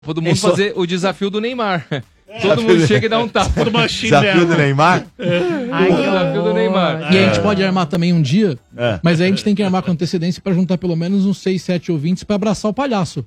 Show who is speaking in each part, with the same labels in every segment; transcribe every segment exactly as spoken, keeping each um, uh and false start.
Speaker 1: Todo mundo
Speaker 2: só...
Speaker 1: fazer o desafio do Neymar. Todo mundo chega e dá um tapa.
Speaker 2: Desafio do Neymar?
Speaker 1: Ai, o desafio do Neymar.
Speaker 3: E a gente pode armar também um dia, é. mas aí a gente tem que armar com antecedência pra juntar pelo menos uns seis, sete ouvintes pra abraçar o palhaço.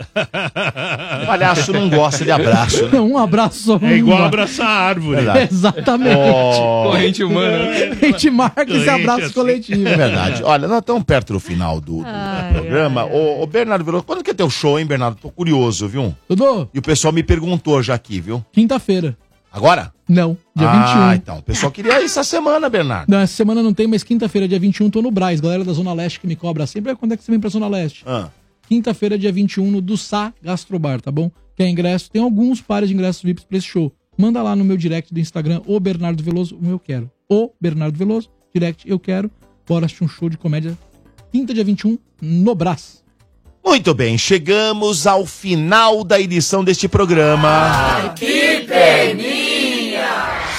Speaker 2: O palhaço não gosta de abraço, né?
Speaker 3: Não, um abraço só.
Speaker 4: É igual abraçar a árvore.
Speaker 3: É exatamente.
Speaker 2: Oh.
Speaker 1: Corrente humana.
Speaker 3: A gente marca Corrente esse abraço assim. coletivo.
Speaker 2: É verdade. Olha, nós estamos perto do final do, do ai, programa. Ai, ai. Ô, ô, Bernardo Veloso, quando que é teu show, hein, Bernardo? Tô curioso, viu?
Speaker 3: Dudu.
Speaker 2: E o pessoal me perguntou já aqui, viu?
Speaker 3: Quinta-feira.
Speaker 2: Agora?
Speaker 3: Não, dia
Speaker 2: ah,
Speaker 3: vinte e um.
Speaker 2: Ah, então. O pessoal queria ir essa semana, Bernardo.
Speaker 3: Não, essa semana não tem, mas quinta-feira, dia vinte e um, tô no Brás. Galera da Zona Leste que me cobra sempre. Quando é que você vem pra Zona Leste?
Speaker 2: Ah.
Speaker 3: Quinta-feira, dia vinte e um, no do Sá Gastrobar, tá bom? Quer ingresso? Tem alguns pares de ingressos V I Ps pra esse show. Manda lá no meu direct do Instagram, o Bernardo Veloso, o eu quero. O Bernardo Veloso, direct, eu quero. Bora assistir um show de comédia. Quinta, dia vinte e um, no Brás.
Speaker 2: Muito bem, chegamos ao final da edição deste programa.
Speaker 5: Ai, que peninha!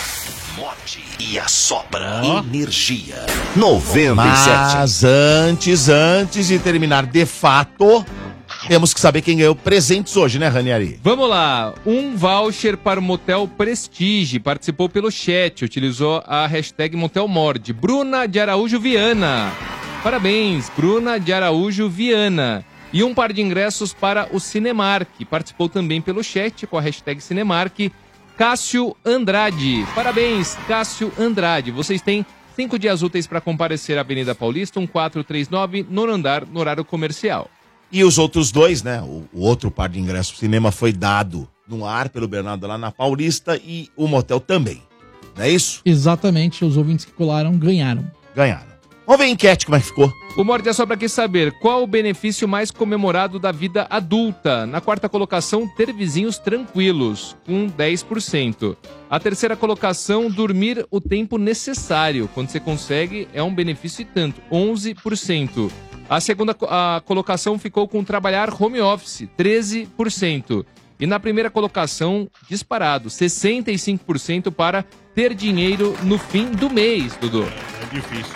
Speaker 6: Morte e assopra oh. energia. noventa e sete.
Speaker 2: Mas antes, antes de terminar de fato, temos que saber quem ganhou presentes hoje, né, Ranieri?
Speaker 1: Vamos lá. Um voucher para o Motel Prestige. Participou pelo chat, utilizou a hashtag MotelMord. Bruna de Araújo Viana. Parabéns, Bruna de Araújo Viana. E um par de ingressos para o Cinemark. Participou também pelo chat com a hashtag Cinemark. Cássio Andrade. Parabéns, Cássio Andrade. Vocês têm cinco dias úteis para comparecer à Avenida Paulista, um quatro três nove, nono andar, no horário comercial.
Speaker 2: E os outros dois, né? O, o outro par de ingressos pro cinema foi dado no ar pelo Bernardo lá na Paulista e o motel também. Não é isso?
Speaker 3: Exatamente, os ouvintes que colaram ganharam.
Speaker 2: Ganharam. Vamos ver a enquete, como é que ficou.
Speaker 1: O Morde é só para quem saber qual o benefício mais comemorado da vida adulta. Na quarta colocação, ter vizinhos tranquilos, com dez por cento. A terceira colocação, dormir o tempo necessário. Quando você consegue, é um benefício e tanto, onze por cento. A segunda a colocação ficou com trabalhar home office, treze por cento. E na primeira colocação, disparado, sessenta e cinco por cento para ter dinheiro no fim do mês, Dudu.
Speaker 4: É difícil.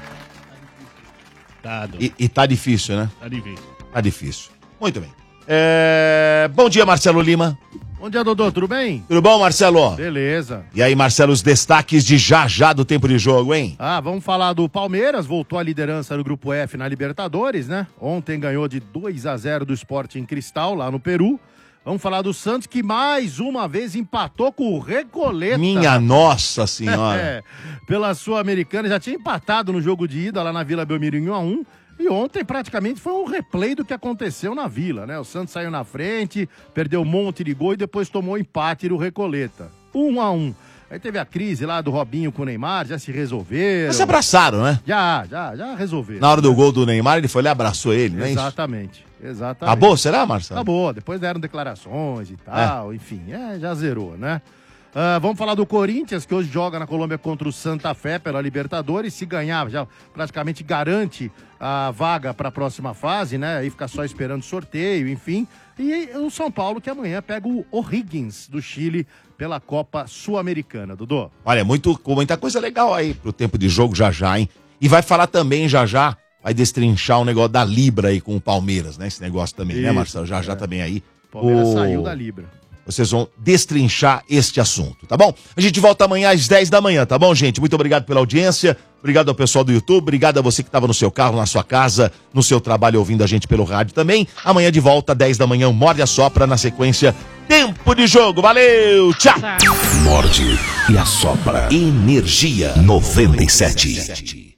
Speaker 2: Tá, e, e tá difícil, né?
Speaker 4: Tá difícil.
Speaker 2: Tá difícil. Muito bem. É... Bom dia, Marcelo Lima.
Speaker 7: Bom dia, Dodô. Tudo bem?
Speaker 2: Tudo bom, Marcelo?
Speaker 7: Beleza.
Speaker 2: E aí, Marcelo, os destaques de já já do tempo de jogo, hein?
Speaker 7: Ah, vamos falar do Palmeiras. Voltou à liderança no Grupo F na Libertadores, né? Ontem ganhou de dois a zero do Sporting Cristal, lá no Peru. Vamos falar do Santos, que mais uma vez empatou com o Recoleta.
Speaker 2: Minha Nossa Senhora.
Speaker 7: É, pela Sul-Americana, já tinha empatado no jogo de ida lá na Vila Belmiro em um a um. E ontem praticamente foi um replay do que aconteceu na Vila, né? O Santos saiu na frente, perdeu um monte de gol e depois tomou empate do Recoleta. um a um. Aí teve a crise lá do Robinho com o Neymar, já se resolveram.
Speaker 2: Mas se abraçaram, né?
Speaker 7: Já, já, já resolveram.
Speaker 2: Na hora do gol do Neymar, ele foi lá e abraçou ele, né?
Speaker 7: Exatamente, exatamente.
Speaker 2: Acabou, será, Marcelo?
Speaker 7: Acabou, depois deram declarações e tal, é. enfim, é, já zerou, né? Uh, vamos falar do Corinthians, que hoje joga na Colômbia contra o Santa Fé pela Libertadores. Se ganhar, já praticamente garante a vaga para a próxima fase, né? Aí fica só esperando sorteio, enfim. E o São Paulo, que amanhã pega o O'Higgins do Chile pela Copa Sul-Americana, Dudu.
Speaker 2: Olha, muito, muita coisa legal aí pro tempo de jogo já já, hein? E vai falar também já já, vai destrinchar o negócio da Libra aí com o Palmeiras, né? Esse negócio também, Isso, né, Marcelo? Já é. já também aí.
Speaker 7: O Palmeiras
Speaker 2: o...
Speaker 7: saiu da Libra.
Speaker 2: Vocês vão destrinchar este assunto, tá bom? A gente volta amanhã às dez da manhã, tá bom, gente? Muito obrigado pela audiência, obrigado ao pessoal do YouTube, obrigado a você que estava no seu carro, na sua casa, no seu trabalho, ouvindo a gente pelo rádio também. Amanhã de volta, dez da manhã, Morde e Assopra, na sequência, Tempo de Jogo. Valeu, tchau!
Speaker 6: Morde e Assopra. Energia noventa e sete.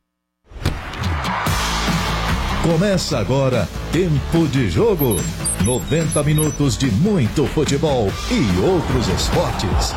Speaker 8: Começa agora Tempo de Jogo. noventa minutos de muito futebol e outros esportes.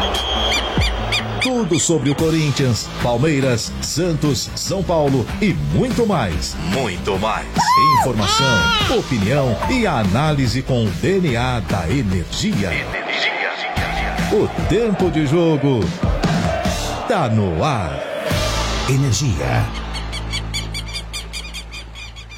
Speaker 8: Tudo sobre o Corinthians, Palmeiras, Santos, São Paulo e muito mais.
Speaker 6: Muito mais.
Speaker 8: Informação, opinião e análise com o D N A da energia.
Speaker 6: Energia.
Speaker 8: O Tempo de Jogo tá no ar.
Speaker 6: Energia.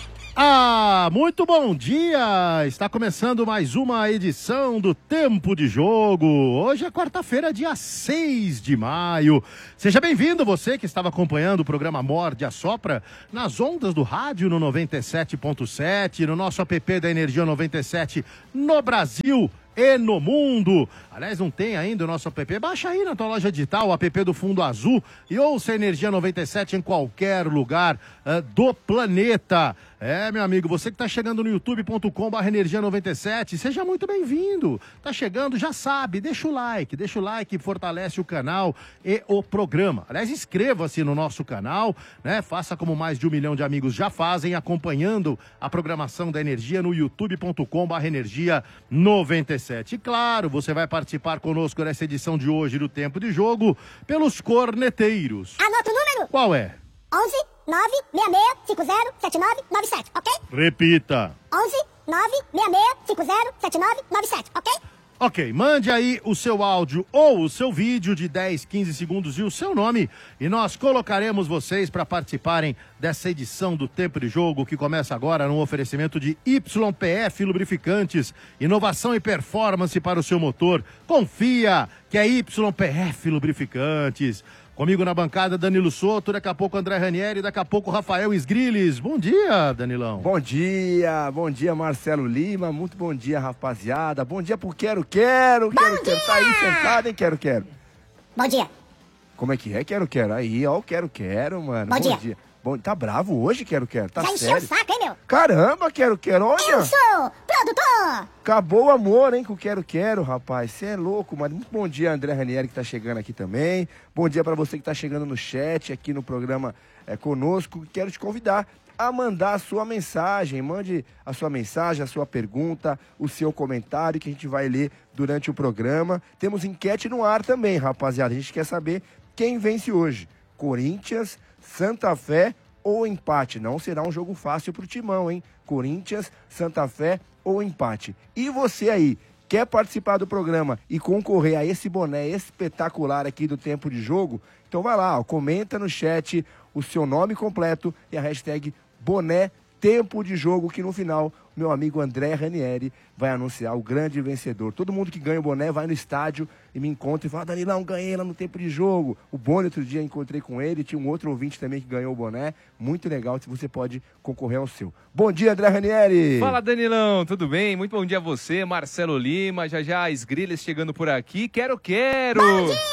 Speaker 7: Ah, muito bom dia! Está começando mais uma edição do Tempo de Jogo. Hoje é quarta-feira, dia seis de maio. Seja bem-vindo, você que estava acompanhando o programa Morde a Sopra nas ondas do rádio no noventa e sete ponto sete, no nosso app da Energia noventa e sete no Brasil e no mundo. Aliás, não tem ainda o nosso app? Baixa aí na tua loja digital o app do Fundo Azul e ouça a Energia noventa e sete em qualquer lugar uh, do planeta. É, meu amigo, você que está chegando no youtube ponto com barra energia noventa e sete, seja muito bem-vindo. Tá chegando, já sabe, deixa o like, deixa o like, fortalece o canal e o programa. Aliás, inscreva-se no nosso canal, né? Faça como mais de um milhão de amigos já fazem, acompanhando a programação da Energia no youtube ponto com barra energia noventa e sete. E claro, você vai participar conosco nessa edição de hoje do Tempo de Jogo pelos corneteiros.
Speaker 9: Anota o número.
Speaker 7: Qual é?
Speaker 9: onze nove seis seis cinco zero sete nove nove sete, ok?
Speaker 7: Repita.
Speaker 9: onze nove seis seis cinco zero sete nove nove sete, ok?
Speaker 7: Ok, mande aí o seu áudio ou o seu vídeo de dez, quinze segundos e o seu nome e nós colocaremos vocês para participarem dessa edição do Tempo de Jogo que começa agora num oferecimento de Y P F Lubrificantes, inovação e performance para o seu motor. Confia que é Y P F Lubrificantes. Comigo na bancada, Danilo Soto, daqui a pouco André Ranieri, daqui a pouco Rafael Sgrilles. Bom dia, Danilão.
Speaker 10: Bom dia, bom dia, Marcelo Lima, muito bom dia, rapaziada. Bom dia pro Quero Quero,
Speaker 9: bom
Speaker 10: Quero
Speaker 9: dia!
Speaker 10: Quero, tá aí sentado, hein, Quero Quero?
Speaker 9: Bom dia.
Speaker 10: Como é que é, Quero Quero? Aí, ó, o Quero Quero, mano.
Speaker 9: Bom, bom dia. dia.
Speaker 10: Bom, tá bravo hoje, Quero Quero? Tá
Speaker 9: Já
Speaker 10: sério?
Speaker 9: encheu o saco, hein, meu?
Speaker 10: Caramba, Quero Quero, olha.
Speaker 9: Eu sou produtor.
Speaker 10: Acabou o amor, hein, com o Quero Quero, rapaz. Você é louco, mas muito bom dia, André Ranieri, que tá chegando aqui também. Bom dia pra você que tá chegando no chat, aqui no programa é, conosco. Quero te convidar a mandar a sua mensagem. Mande a sua mensagem, a sua pergunta, o seu comentário, que a gente vai ler durante o programa. Temos enquete no ar também, rapaziada. A gente quer saber quem vence hoje. Corinthians, Santa Fé ou empate. Não será um jogo fácil pro Timão, hein? Corinthians, Santa Fé ou empate. E você aí, quer participar do programa e concorrer a esse boné espetacular aqui do Tempo de Jogo? Então vai lá, ó, comenta no chat o seu nome completo e a hashtag boné Tempo de Jogo, que no final meu amigo André Ranieri vai anunciar o grande vencedor. Todo mundo que ganha o boné vai no estádio e me encontra e fala: Danilão, ganhei lá no Tempo de Jogo. O Boni, outro dia, encontrei com ele, tinha um outro ouvinte também que ganhou o boné. Muito legal, se você pode concorrer ao seu. Bom dia, André Ranieri!
Speaker 1: Fala, Danilão, tudo bem? Muito bom dia a você, Marcelo Lima, já já as Grilhas chegando por aqui. Quero, quero!
Speaker 9: Bom dia!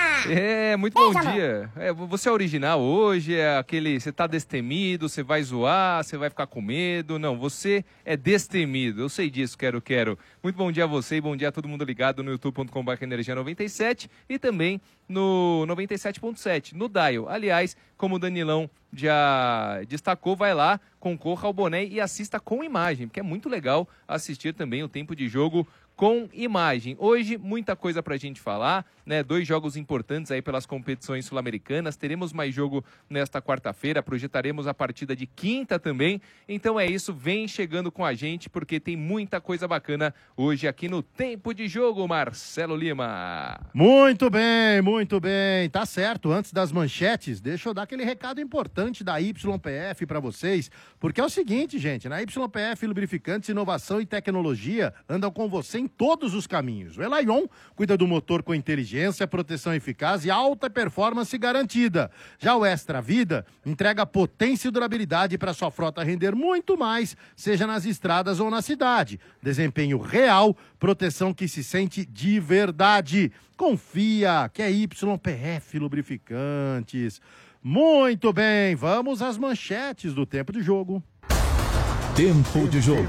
Speaker 1: É, muito bom dia. É, você é original hoje, é aquele, você tá destemido, você vai zoar, você vai ficar com medo. Não, você é destemido, eu sei disso, quero, quero. Muito bom dia a você e bom dia a todo mundo ligado no youtube ponto com barra energia noventa e sete e também no noventa e sete ponto sete, no Dial. Aliás, como o Danilão já destacou, vai lá, concorra ao boné e assista com imagem, porque é muito legal assistir também o Tempo de Jogo com imagem. Hoje, muita coisa pra gente falar, né? Dois jogos importantes aí pelas competições sul-americanas. Teremos mais jogo nesta quarta-feira, projetaremos a partida de quinta também. Então é isso, vem chegando com a gente, porque tem muita coisa bacana hoje aqui no Tempo de Jogo, Marcelo Lima.
Speaker 7: Muito bem, muito bem. Tá certo, antes das manchetes, deixa eu dar aquele recado importante da Y P F pra vocês, porque é o seguinte, gente, na Y P F Lubrificantes, Inovação e Tecnologia andam com você em todos os caminhos. O Elayon cuida do motor com inteligência, proteção eficaz e alta performance garantida. Já o Extra Vida entrega potência e durabilidade para sua frota render muito mais, seja nas estradas ou na cidade. Desempenho real, proteção que se sente de verdade. Confia que é Y P F Lubrificantes. Muito bem, vamos às manchetes do Tempo de Jogo.
Speaker 8: Tempo de Jogo.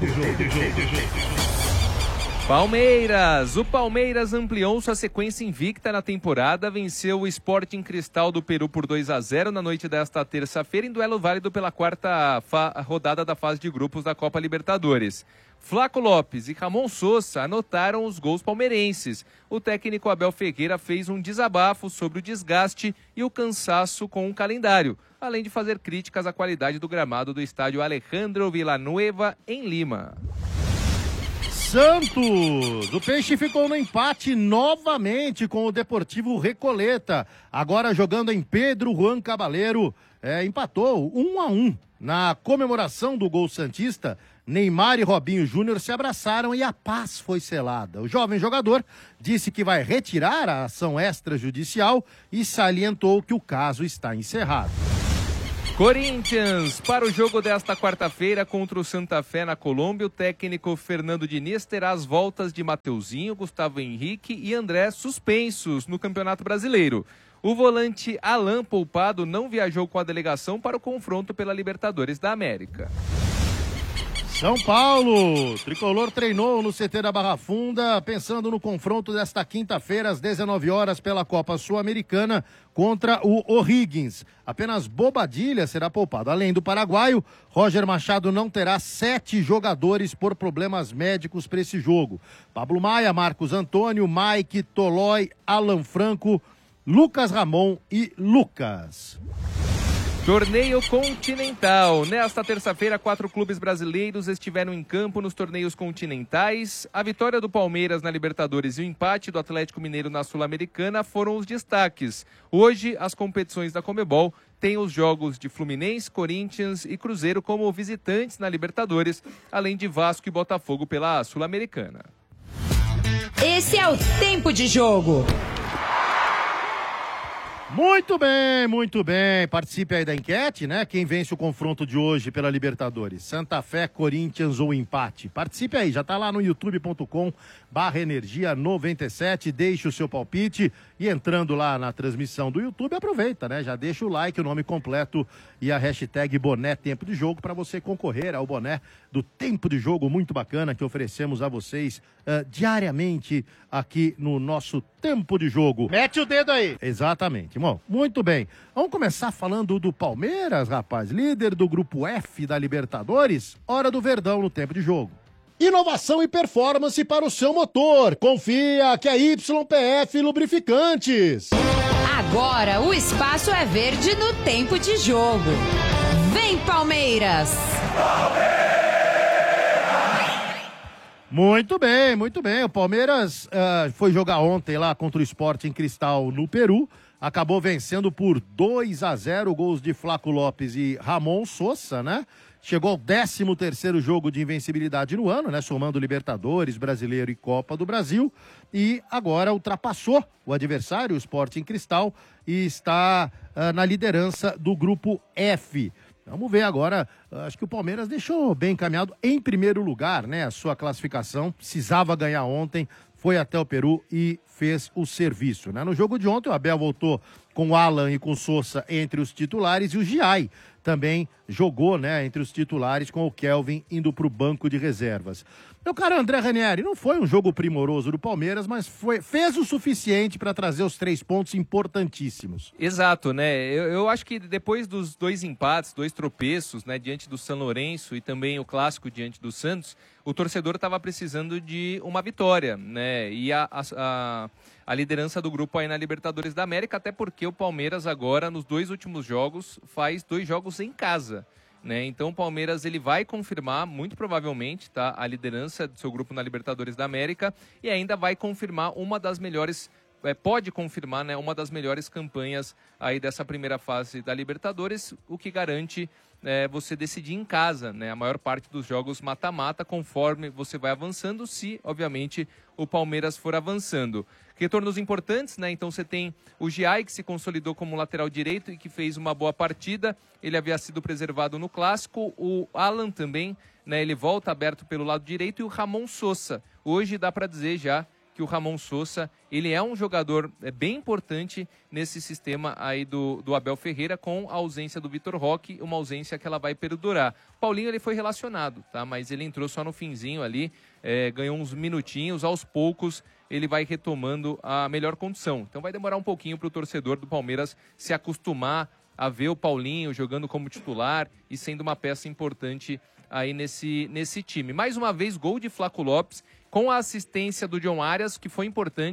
Speaker 1: Palmeiras! O Palmeiras ampliou sua sequência invicta na temporada, venceu o Sporting Cristal do Peru por dois a zero na noite desta terça-feira em duelo válido pela quarta rodada da fase de grupos da Copa Libertadores. Flaco Lopes e Ramon Sosa anotaram os gols palmeirenses. O técnico Abel Ferreira fez um desabafo sobre o desgaste e o cansaço com o calendário, além de fazer críticas à qualidade do gramado do estádio Alejandro Villanueva, em Lima.
Speaker 7: Santos! O Peixe ficou no empate novamente com o Deportivo Recoleta, agora jogando em Pedro Juan Cabaleiro. é, empatou um a um. Na comemoração do gol santista, Neymar e Robinho Júnior se abraçaram e a paz foi selada. O jovem jogador disse que vai retirar a ação extrajudicial e salientou que o caso está encerrado.
Speaker 1: Corinthians, para o jogo desta quarta-feira contra o Santa Fé na Colômbia, o técnico Fernando Diniz terá as voltas de Mateuzinho, Gustavo Henrique e André suspensos no Campeonato Brasileiro. O volante Alan, poupado, não viajou com a delegação para o confronto pela Libertadores da América.
Speaker 7: São Paulo, Tricolor treinou no C T da Barra Funda, pensando no confronto desta quinta-feira, às dezenove horas, pela Copa Sul-Americana, contra o O'Higgins. Apenas Bobadilha será poupado. Além do paraguaio, Roger Machado não terá sete jogadores por problemas médicos para esse jogo. Pablo Maia, Marcos Antônio, Mike, Tolói, Alan Franco, Lucas Ramon e Lucas.
Speaker 1: Torneio Continental. Nesta terça-feira, quatro clubes brasileiros estiveram em campo nos torneios continentais. A vitória do Palmeiras na Libertadores e o empate do Atlético Mineiro na Sul-Americana foram os destaques. Hoje, as competições da Conmebol têm os jogos de Fluminense, Corinthians e Cruzeiro como visitantes na Libertadores, além de Vasco e Botafogo pela Sul-Americana.
Speaker 11: Esse é o Tempo de Jogo.
Speaker 7: Muito bem, muito bem. Participe aí da enquete, né? Quem vence o confronto de hoje pela Libertadores? Santa Fé, Corinthians ou empate? Participe aí, já tá lá no youtube ponto com barra energia noventa e sete. Deixe o seu palpite e entrando lá na transmissão do YouTube, aproveita, né? Já deixa o like, o nome completo e a hashtag Boné Tempo de Jogo para você concorrer ao boné do Tempo de Jogo muito bacana que oferecemos a vocês uh, diariamente aqui no nosso Tempo de Jogo.
Speaker 4: Mete o dedo aí.
Speaker 7: Exatamente. Bom, muito bem. Vamos começar falando do Palmeiras, rapaz. Líder do grupo F da Libertadores. Hora do Verdão no Tempo de Jogo. Inovação e performance para o seu motor. Confia que é Y P F Lubrificantes.
Speaker 11: Agora o espaço é verde no Tempo de Jogo. Vem, Palmeiras!
Speaker 7: Muito bem, muito bem. O Palmeiras uh, foi jogar ontem lá contra o Sporting Cristal no Peru. Acabou vencendo por dois a zero, gols de Flaco Lopes e Ramon Sosa, né? Chegou ao décimo terceiro jogo de invencibilidade no ano, né? Somando Libertadores, Brasileiro e Copa do Brasil. E agora ultrapassou o adversário, o Sporting Cristal, e está uh, na liderança do grupo F. Vamos ver agora, acho que o Palmeiras deixou bem encaminhado em primeiro lugar, né? A sua classificação, precisava ganhar ontem, foi até o Peru e fez o serviço, né? No jogo de ontem, o Abel voltou com o Alan e com o Sosa entre os titulares e o Giai também jogou, né, entre os titulares com o Kelvin indo para o banco de reservas. Meu caro André Ranieri, não foi um jogo primoroso do Palmeiras, mas foi, fez o suficiente para trazer os três pontos importantíssimos.
Speaker 1: Exato, né? Eu, eu acho que depois dos dois empates, dois tropeços, né, diante do São Lourenço e também o clássico diante do Santos, o torcedor estava precisando de uma vitória, né? E a, a, a liderança do grupo aí na Libertadores da América, até porque o Palmeiras agora, nos dois últimos jogos, faz dois jogos em casa. Né? Então o Palmeiras ele vai confirmar, muito provavelmente, tá, a liderança do seu grupo na Libertadores da América e ainda vai confirmar uma das melhores, é, pode confirmar, né, uma das melhores campanhas aí dessa primeira fase da Libertadores, o que garante é, você decidir em casa, né, a maior parte dos jogos mata-mata, conforme você vai avançando, se, obviamente, o Palmeiras for avançando. Retornos importantes, né? Então você tem o Giai, que se consolidou como lateral direito e que fez uma boa partida. Ele havia sido preservado no clássico. O Alan também, né? Ele volta aberto pelo lado direito. E o Ramon Sosa. Hoje dá para dizer já que o Ramon Sosa, ele é um jogador bem importante nesse sistema aí do, do Abel Ferreira, com a ausência do Vitor Roque, uma ausência que ela vai perdurar. Paulinho, ele foi relacionado, tá? Mas ele entrou só no finzinho ali, é, ganhou uns minutinhos, aos poucos ele vai retomando a melhor condição. Então vai demorar um pouquinho para o torcedor do Palmeiras se acostumar a ver o Paulinho jogando como titular e sendo uma peça importante aí nesse, nesse time. Mais uma vez, gol de Flaco Lopes, com a assistência do John Arias, que foi importante, porque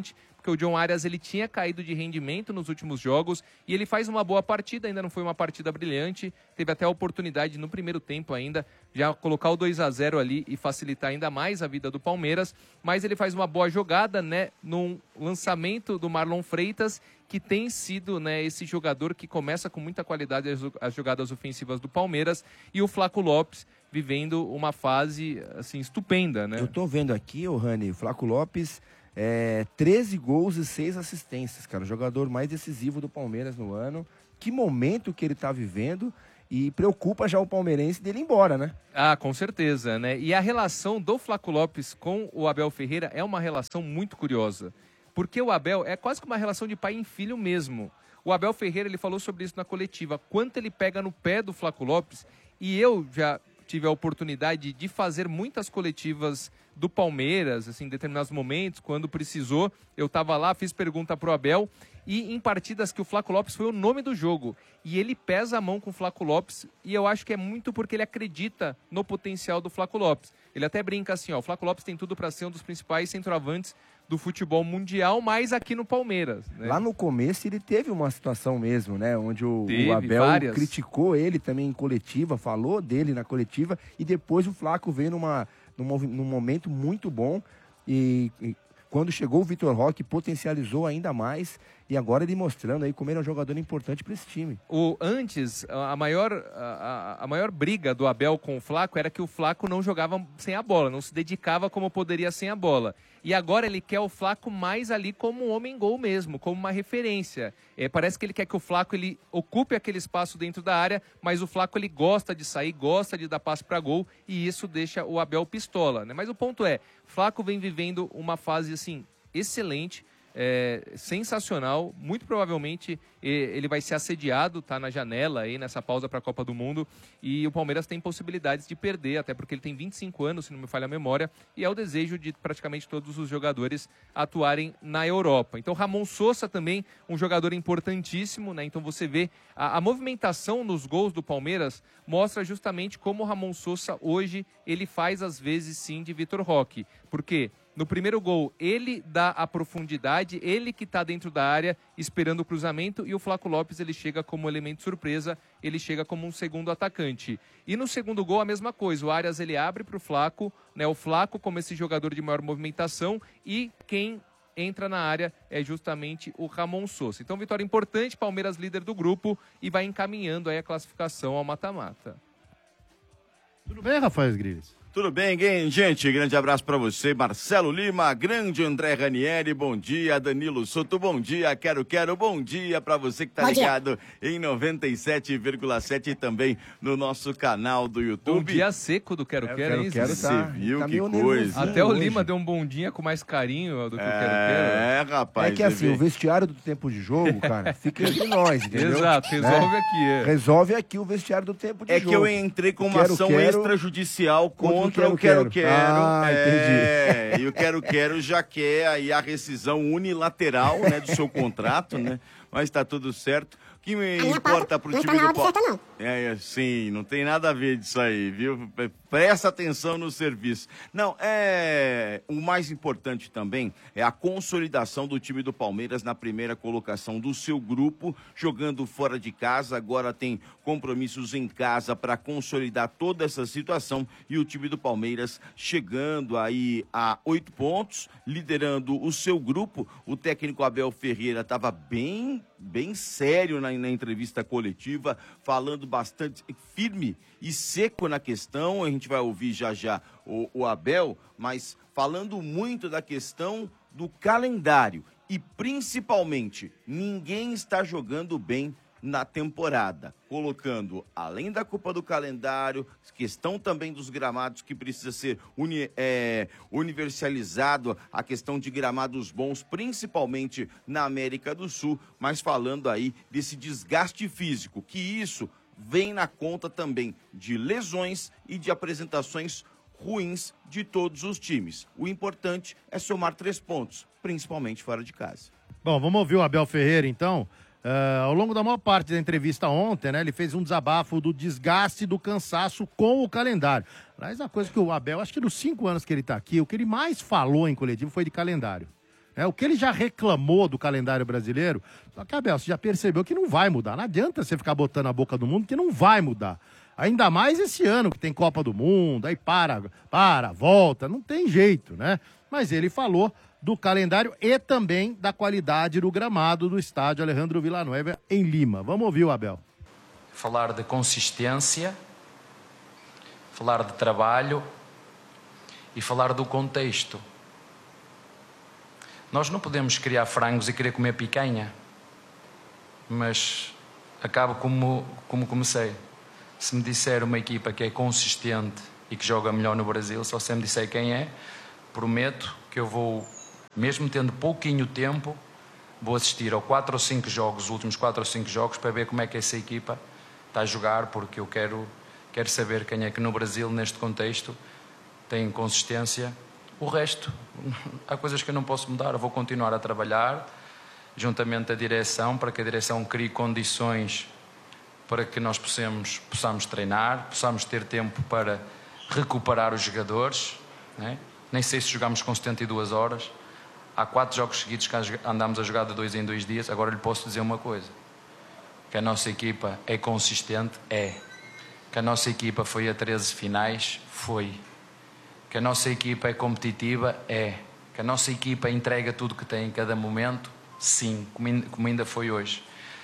Speaker 1: porque o John Arias ele tinha caído de rendimento nos últimos jogos e ele faz uma boa partida, ainda não foi uma partida brilhante, teve até a oportunidade no primeiro tempo ainda já colocar o dois a zero ali e facilitar ainda mais a vida do Palmeiras, mas ele faz uma boa jogada, né, num lançamento do Marlon Freitas, que tem sido, né, esse jogador que começa com muita qualidade as, as jogadas ofensivas do Palmeiras, e o Flaco Lopes vivendo uma fase assim estupenda, né?
Speaker 10: Eu tô vendo aqui, o Rani, o Flaco Lopes, é, treze gols e seis assistências, cara, o jogador mais decisivo do Palmeiras no ano. Que momento que ele tá vivendo, e preocupa já o palmeirense dele ir embora, né?
Speaker 1: Ah, com certeza, né? E a relação do Flaco Lopes com o Abel Ferreira é uma relação muito curiosa, porque o Abel é quase que uma relação de pai e filho mesmo. O Abel Ferreira, ele falou sobre isso na coletiva, quanto ele pega no pé do Flaco Lopes, e eu já tive a oportunidade de fazer muitas coletivas do Palmeiras, assim, em determinados momentos, quando precisou, eu estava lá, fiz pergunta pro Abel, e em partidas que o Flaco Lopes foi o nome do jogo, e ele pesa a mão com o Flaco Lopes, e eu acho que é muito porque ele acredita no potencial do Flaco Lopes. Ele até brinca assim, ó, o Flaco Lopes tem tudo para ser um dos principais centroavantes do futebol mundial, mas aqui no Palmeiras, né?
Speaker 10: Lá no começo ele teve uma situação mesmo, né? Onde o,
Speaker 1: Teve
Speaker 10: o Abel
Speaker 1: várias.
Speaker 10: criticou ele também em coletiva, falou dele na coletiva, e depois o Flaco veio numa, num, movi- num momento muito bom, e, e quando chegou o Vitor Roque potencializou ainda mais, e agora ele mostrando aí como ele é um jogador importante para esse time.
Speaker 1: O, antes, a maior, a, a maior briga do Abel com o Flaco era que o Flaco não jogava sem a bola, não se dedicava como poderia sem a bola. E agora ele quer o Flaco mais ali como um homem-gol mesmo, como uma referência. É, parece que ele quer que o Flaco ele ocupe aquele espaço dentro da área, mas o Flaco ele gosta de sair, gosta de dar passe para gol, e isso deixa o Abel pistola, né? Mas o ponto é, Flaco vem vivendo uma fase assim excelente, É, sensacional, muito provavelmente ele vai ser assediado, tá na janela aí nessa pausa para a Copa do Mundo, e o Palmeiras tem possibilidades de perder, até porque ele tem vinte e cinco anos, se não me falha a memória, e é o desejo de praticamente todos os jogadores atuarem na Europa. Então Ramon Sosa também, um jogador importantíssimo, né? Então você vê a, a movimentação nos gols do Palmeiras mostra justamente como o Ramon Sosa hoje ele faz às vezes sim de Vitor Roque, porque no primeiro gol, ele dá a profundidade, ele que está dentro da área esperando o cruzamento, e o Flaco Lopes ele chega como elemento surpresa, ele chega como um segundo atacante. E no segundo gol a mesma coisa, o Arias ele abre para o Flaco, né, o Flaco como esse jogador de maior movimentação, e quem entra na área é justamente o Ramon Sosa. Então vitória importante, Palmeiras líder do grupo e vai encaminhando aí a classificação ao mata-mata.
Speaker 7: Tudo bem, Rafael Grilles?
Speaker 12: Tudo bem, gente? Grande abraço para você, Marcelo Lima, grande André Ranieri, bom dia, Danilo Soto, bom dia, Quero Quero, bom dia para você que tá
Speaker 9: Bom dia.
Speaker 12: ligado em noventa e sete vírgula sete e também no nosso canal do YouTube.
Speaker 1: Bom dia seco do Quero
Speaker 10: É,
Speaker 1: Quero, hein?
Speaker 10: Quero,
Speaker 12: Você
Speaker 10: tá,
Speaker 12: viu
Speaker 10: tá
Speaker 12: que
Speaker 10: meio
Speaker 12: coisa?
Speaker 10: nervosinho
Speaker 1: Até o
Speaker 10: hoje.
Speaker 1: Lima deu um bom dia com mais carinho do que o Quero Quero.
Speaker 12: É, rapaz.
Speaker 10: É que
Speaker 12: você
Speaker 10: assim,
Speaker 12: vê.
Speaker 10: o vestiário do tempo de jogo, cara, fica entre nós, entendeu?
Speaker 1: Exato, resolve
Speaker 10: Né?
Speaker 1: aqui. É.
Speaker 10: Resolve aqui o vestiário do tempo de
Speaker 12: É
Speaker 10: jogo.
Speaker 12: que eu entrei com
Speaker 10: O
Speaker 12: uma
Speaker 10: quero,
Speaker 12: ação
Speaker 10: quero
Speaker 12: extrajudicial
Speaker 10: contra o
Speaker 12: contra o
Speaker 10: quero,
Speaker 12: Quero
Speaker 10: quero.
Speaker 12: Quero.
Speaker 10: Ah,
Speaker 12: é, e o Quero Quero já quer aí a rescisão unilateral, né, do seu contrato, né? Mas tá tudo certo. O que me importa pro
Speaker 9: não
Speaker 12: time
Speaker 9: tá na
Speaker 12: do
Speaker 9: hora de
Speaker 12: Palmeiras?
Speaker 9: acertar, não.
Speaker 12: É, é, sim, não tem nada a ver disso aí, viu? Presta atenção no serviço. Não, é o mais importante também é a consolidação do time do Palmeiras na primeira colocação do seu grupo, jogando fora de casa, agora tem compromissos em casa para consolidar toda essa situação, e o time do Palmeiras chegando aí a oito pontos, liderando o seu grupo. O técnico Abel Ferreira estava bem, bem sério na, na entrevista coletiva, falando bastante firme e seco na questão. A gente vai ouvir já já o, o Abel, mas falando muito da questão do calendário e principalmente ninguém está jogando bem na temporada, colocando, além da culpa do calendário, questão também dos gramados, que precisa ser uni, é, universalizado, a questão de gramados bons, principalmente na América do Sul, mas falando aí desse desgaste físico, que isso vem na conta também de lesões e de apresentações ruins de todos os times. O importante é somar três pontos, principalmente fora de casa.
Speaker 7: Bom, vamos ouvir o Abel Ferreira, então. Uh, ao longo da maior parte da entrevista ontem, né, ele fez um desabafo do desgaste, do cansaço com o calendário. Mas uma coisa que o Abel, acho que nos cinco anos que ele está aqui, o que ele mais falou em coletivo foi de calendário. né? O que ele já reclamou do calendário brasileiro, só que, Abel, você já percebeu que não vai mudar. Não adianta você ficar botando a boca do mundo, que não vai mudar. Ainda mais esse ano que tem Copa do Mundo, aí para, para, volta, não tem jeito, né? Mas ele falou do calendário e também da qualidade do gramado do estádio Alejandro Villanueva em Lima. Vamos ouvir o Abel.
Speaker 13: Falar de consistência, falar de trabalho e falar do contexto. Nós não podemos criar frangos e querer comer picanha, mas acabo como, como comecei. Se me disser uma equipa que é consistente e que joga melhor no Brasil, só se me disser quem é, prometo que eu vou, mesmo tendo pouquinho tempo, vou assistir a quatro ou cinco jogos, os últimos quatro ou cinco jogos, para ver como é que essa equipa está a jogar, porque eu quero, quero saber quem é que no Brasil, neste contexto, tem consistência. O resto, há coisas que eu não posso mudar, eu vou continuar a trabalhar, juntamente à direção, para que a direção crie condições para que nós possamos, possamos treinar, possamos ter tempo para recuperar os jogadores, né? Nem sei se jogamos com setenta e duas horas. Há quatro jogos seguidos que andamos a jogar de dois em dois dias. Agora lhe posso dizer uma coisa: que a nossa equipa é consistente, é. Que a nossa equipa foi a treze finais, foi. Que a nossa equipa é competitiva, é. Que a nossa equipa entrega tudo que tem em cada momento, sim, como ainda foi hoje.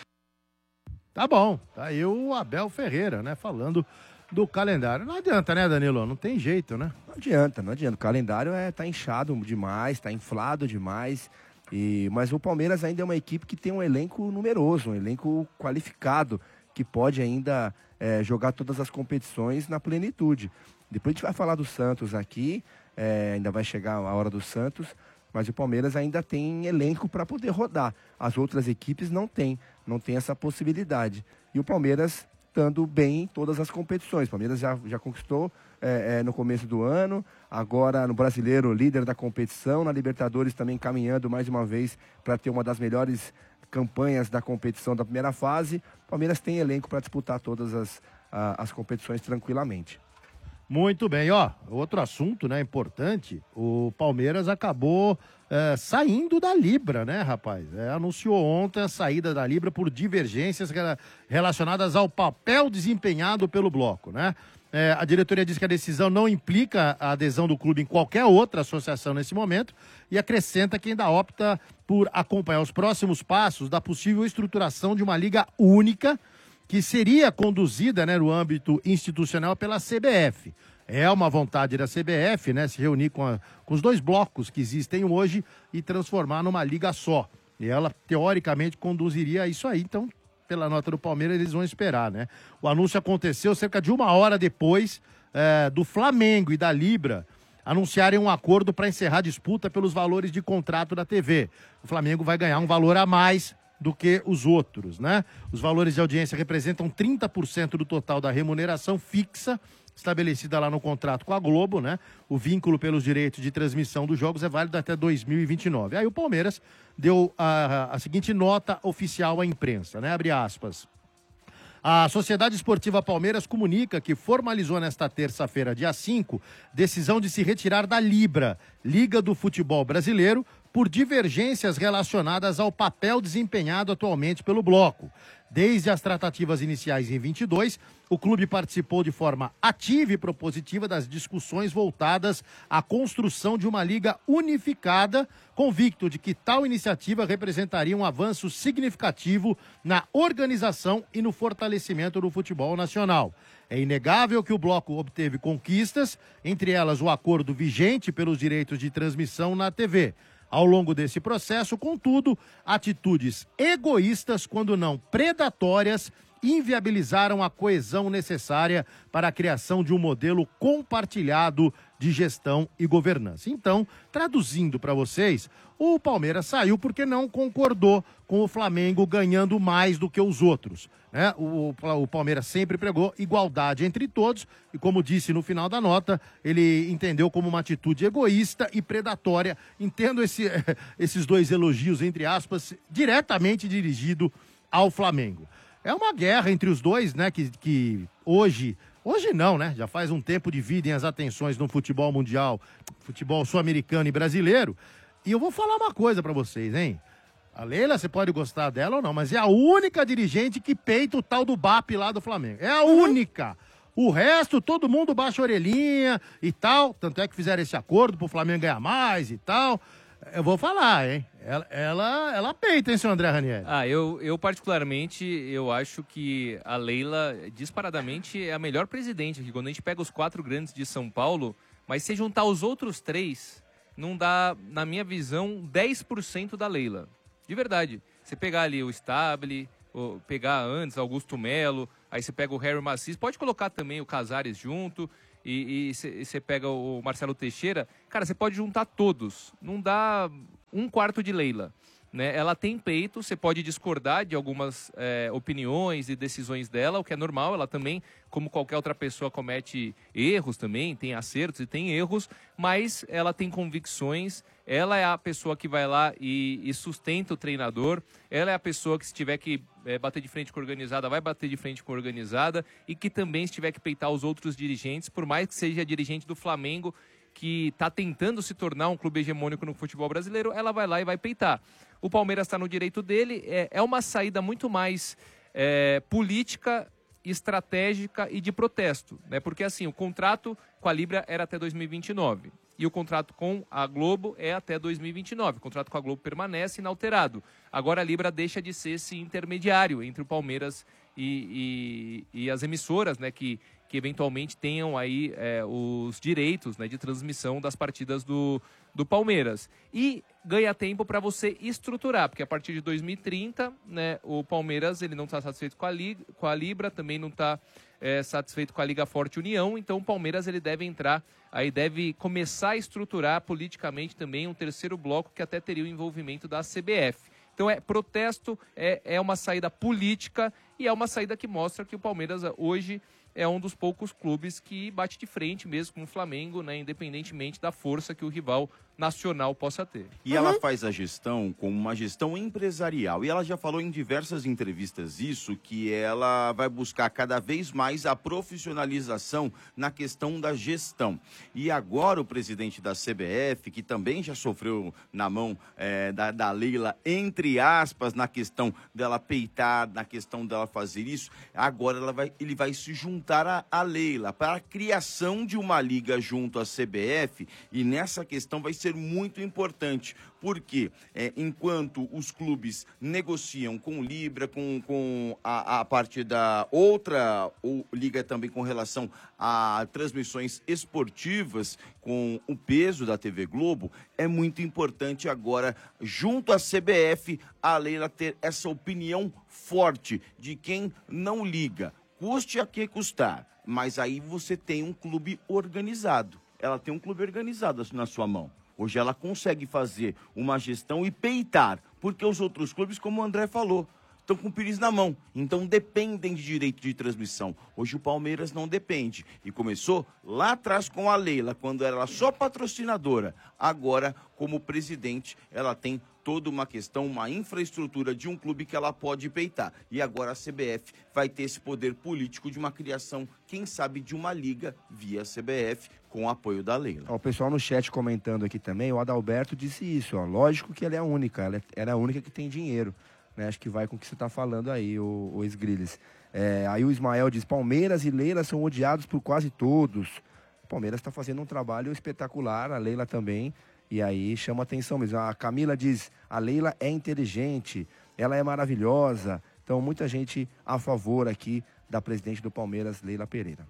Speaker 7: Tá bom, tá aí o Abel Ferreira, né, falando do calendário. Não adianta, né, Danilo? Não tem jeito, né?
Speaker 10: Não adianta, não adianta. O calendário é, tá inchado demais, tá inflado demais. E, mas o Palmeiras ainda é uma equipe que tem um elenco numeroso, um elenco qualificado, que pode ainda é, jogar todas as competições na plenitude. Depois a gente vai falar do Santos aqui, é, ainda vai chegar a hora do Santos, mas o Palmeiras ainda tem elenco para poder rodar. As outras equipes não têm, não tem essa possibilidade. E o Palmeiras estando bem em todas as competições. O Palmeiras já, já conquistou é, é, no começo do ano, agora no Brasileiro, líder da competição, na Libertadores também caminhando mais uma vez para ter uma das melhores campanhas da competição da primeira fase. O Palmeiras tem elenco para disputar todas as, a, as competições tranquilamente.
Speaker 7: Muito bem, ó, outro assunto, né, importante, o Palmeiras acabou é, saindo da Libra, né, rapaz? É, anunciou ontem a saída da Libra por divergências relacionadas ao papel desempenhado pelo bloco, né? É, a diretoria diz que a decisão não implica a adesão do clube em qualquer outra associação nesse momento e acrescenta que ainda opta por acompanhar os próximos passos da possível estruturação de uma liga única que seria conduzida, né, no âmbito institucional pela C B F. É uma vontade da C B F, né, se reunir com, a, com os dois blocos que existem hoje e transformar numa liga só. E ela, teoricamente, conduziria isso aí. Então, pela nota do Palmeiras, eles vão esperar, né? O anúncio aconteceu cerca de uma hora depois é, do Flamengo e da Libra anunciarem um acordo para encerrar a disputa pelos valores de contrato da T V. O Flamengo vai ganhar um valor a mais do que os outros, né? Os valores de audiência representam trinta por cento do total da remuneração fixa estabelecida lá no contrato com a Globo, né? O vínculo pelos direitos de transmissão dos jogos é válido até dois mil e vinte e nove. Aí o Palmeiras deu a, a seguinte nota oficial à imprensa, né? Abre aspas. A Sociedade Esportiva Palmeiras comunica que formalizou nesta terça-feira, dia cinco, decisão de se retirar da Libra, Liga do Futebol Brasileiro, por divergências relacionadas ao papel desempenhado atualmente pelo bloco. Desde as tratativas iniciais em vinte e dois, o clube participou de forma ativa e propositiva das discussões voltadas à construção de uma liga unificada, convicto de que tal iniciativa representaria um avanço significativo na organização e no fortalecimento do futebol nacional. É inegável que o bloco obteve conquistas, entre elas o acordo vigente pelos direitos de transmissão na T V. Ao longo desse processo, contudo, atitudes egoístas, quando não predatórias, inviabilizaram a coesão necessária para a criação de um modelo compartilhado de gestão e governança. Então, traduzindo para vocês, o Palmeiras saiu porque não concordou com o Flamengo ganhando mais do que os outros, né? O, o Palmeiras sempre pregou igualdade entre todos e, como disse no final da nota, ele entendeu como uma atitude egoísta e predatória. Entendo esse, esses dois elogios, entre aspas, diretamente dirigido ao Flamengo. É uma guerra entre os dois, né, que, que hoje... Hoje não, né? Já faz um tempo dividem as atenções no futebol mundial, futebol sul-americano e brasileiro. E eu vou falar uma coisa pra vocês, hein? A Leila, você pode gostar dela ou não, mas é a única dirigente que peita o tal do B A P lá do Flamengo. É a única. O resto, todo mundo baixa a orelhinha e tal. Tanto é que fizeram esse acordo pro Flamengo ganhar mais e tal. Eu vou falar, hein? Ela, ela, ela peita, hein, seu André Ranieri?
Speaker 1: Ah, eu, eu particularmente, eu acho que a Leila, disparadamente, é a melhor presidente aqui. Quando a gente pega os quatro grandes de São Paulo, mas se juntar os outros três, não dá, na minha visão, dez por cento da Leila. De verdade. Você pegar ali o Stabile, o, pegar antes Augusto Melo, aí você pega o Harry Macis, pode colocar também o Casares junto, e você pega o Marcelo Teixeira, cara, você pode juntar todos, não dá um quarto de Leila, né? Ela tem peito, você pode discordar de algumas é, opiniões e decisões dela, o que é normal, ela também, como qualquer outra pessoa, comete erros também, tem acertos e tem erros, mas ela tem convicções, ela é a pessoa que vai lá e, e sustenta o treinador, ela é a pessoa que se tiver que é, bater de frente com a organizada, vai bater de frente com a organizada, e que também se tiver que peitar os outros dirigentes, por mais que seja dirigente do Flamengo, que está tentando se tornar um clube hegemônico no futebol brasileiro, ela vai lá e vai peitar. O Palmeiras está no direito dele, é, é uma saída muito mais é, política, estratégica e de protesto, né? Porque assim, o contrato com a Libra era até dois mil e vinte e nove e o contrato com a Globo é até dois mil e vinte e nove. O contrato com a Globo permanece inalterado. Agora a Libra deixa de ser esse intermediário entre o Palmeiras e, e, e as emissoras, né? Que, que eventualmente tenham aí é, os direitos, né, de transmissão das partidas do, do Palmeiras. E ganha tempo para você estruturar, porque a partir de dois mil e trinta, né, o Palmeiras ele não está satisfeito com a, Liga, com a Libra, também não está é, satisfeito com a Liga Forte União, então o Palmeiras ele deve entrar, aí deve começar a estruturar politicamente também um terceiro bloco que até teria o envolvimento da C B F. Então é protesto, é, é uma saída política e é uma saída que mostra que o Palmeiras hoje é um dos poucos clubes que bate de frente mesmo com o Flamengo, né, independentemente da força que o rival nacional possa ter.
Speaker 12: E ela faz a gestão como uma gestão empresarial. E ela já falou em diversas entrevistas isso, que ela vai buscar cada vez mais a profissionalização na questão da gestão. E agora o presidente da C B F, que também já sofreu na mão é, da, da Leila, entre aspas, na questão dela peitar, na questão dela fazer isso, agora ela vai, ele vai se juntar a, a Leila para a criação de uma liga junto à C B F, e nessa questão vai ser muito importante, porque é, enquanto os clubes negociam com Libra, com, com a, a parte da outra ou, liga também com relação a transmissões esportivas, com o peso da T V Globo, é muito importante agora, junto à C B F, a Leila ter essa opinião forte de quem não liga, custe a que custar, mas aí você tem um clube organizado. Ela tem um clube organizado na sua mão. Hoje ela consegue fazer uma gestão e peitar, porque os outros clubes, como o André falou, estão com o pires na mão, então dependem de direito de transmissão. Hoje o Palmeiras não depende, e começou lá atrás com a Leila, quando era só patrocinadora. Agora, como presidente, ela tem toda uma questão, uma infraestrutura de um clube que ela pode peitar. E agora a C B F vai ter esse poder político de uma criação, quem sabe, de uma liga via C B F, com o apoio da Leila.
Speaker 10: Ó, o pessoal no chat comentando aqui também, o Adalberto disse isso, ó, lógico que ela é a única, ela é a única que tem dinheiro, né? Acho que vai com o que você está falando aí, o, o Esgrilles. É, aí o Ismael diz, Palmeiras e Leila são odiados por quase todos. O Palmeiras está fazendo um trabalho espetacular, a Leila também, e aí chama atenção mesmo. A Camila diz, a Leila é inteligente, ela é maravilhosa. Então, muita gente a favor aqui da presidente do Palmeiras, Leila Pereira.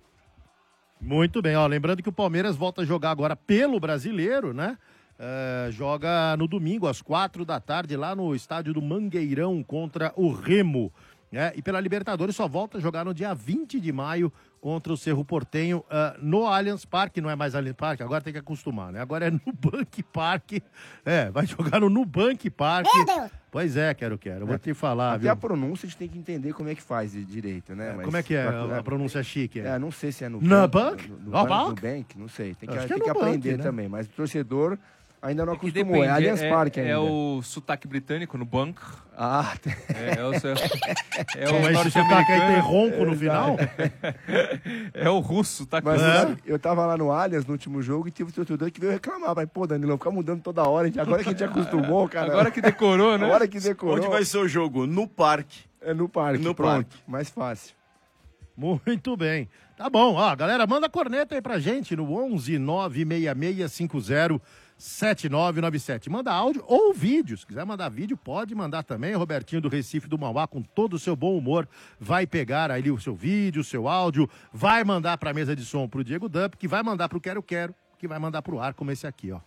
Speaker 7: Muito bem, ó, lembrando que o Palmeiras volta a jogar agora pelo Brasileiro, né? Uh, joga no domingo, às quatro da tarde, lá no estádio do Mangueirão, contra o Remo. Né? E pela Libertadores só volta a jogar no dia vinte de maio contra o Cerro Porteño uh, no Allianz Parque. Não é mais Allianz Parque, agora tem que acostumar, né? Agora é Nubank Parque. É, vai jogar no Nubank Parque.
Speaker 9: Meu Deus!
Speaker 7: Pois é, quero, quero. Eu vou te falar,
Speaker 10: Até
Speaker 7: viu?
Speaker 10: a pronúncia a gente tem que entender como é que faz de direito, né?
Speaker 7: É,
Speaker 10: Mas
Speaker 7: como é que é
Speaker 10: pra-
Speaker 7: a pronúncia chique? É,
Speaker 10: É, não sei se é no
Speaker 7: Nubank?
Speaker 10: no, no,
Speaker 7: Nubank?
Speaker 10: Nubank, não sei. Tem que,
Speaker 7: Acho
Speaker 10: tem
Speaker 7: que é
Speaker 10: que
Speaker 7: Nubank,
Speaker 10: aprender
Speaker 7: né?
Speaker 10: também. Mas o torcedor, Ainda não
Speaker 1: É que
Speaker 10: acostumou,
Speaker 1: depende,
Speaker 10: é Allianz
Speaker 1: é-
Speaker 10: Parque
Speaker 1: é
Speaker 10: ainda.
Speaker 1: o sotaque britânico no banco.
Speaker 10: Ah,
Speaker 1: é, é o, seu- é
Speaker 7: Mas esse sotaque aí tem ronco no final?
Speaker 1: É o russo, tá
Speaker 10: Mas
Speaker 1: claro.
Speaker 10: assim, eu tava lá no Allianz no último jogo e tive um torcedor que veio reclamar. Mas, pô, Danilo, fica mudando toda hora. gente- Agora que a gente acostumou, cara.
Speaker 1: Agora que decorou, né?
Speaker 10: Agora que decorou.
Speaker 12: Onde vai ser o jogo? No parque.
Speaker 10: É no parque,
Speaker 12: No
Speaker 10: pronto.
Speaker 12: parque.
Speaker 10: Mais fácil.
Speaker 7: Muito bem. Tá bom, ó, galera, manda a corneta aí pra gente no onze nove seis seis cinco zero sete nove nove sete. Manda áudio ou vídeo. Se quiser mandar vídeo, pode mandar também. Robertinho do Recife do Mauá, com todo o seu bom humor, vai pegar aí o seu vídeo, o seu áudio, vai mandar pra mesa de som pro Diego Dump, que vai mandar pro Quero Quero, que vai mandar pro ar, como esse aqui, ó.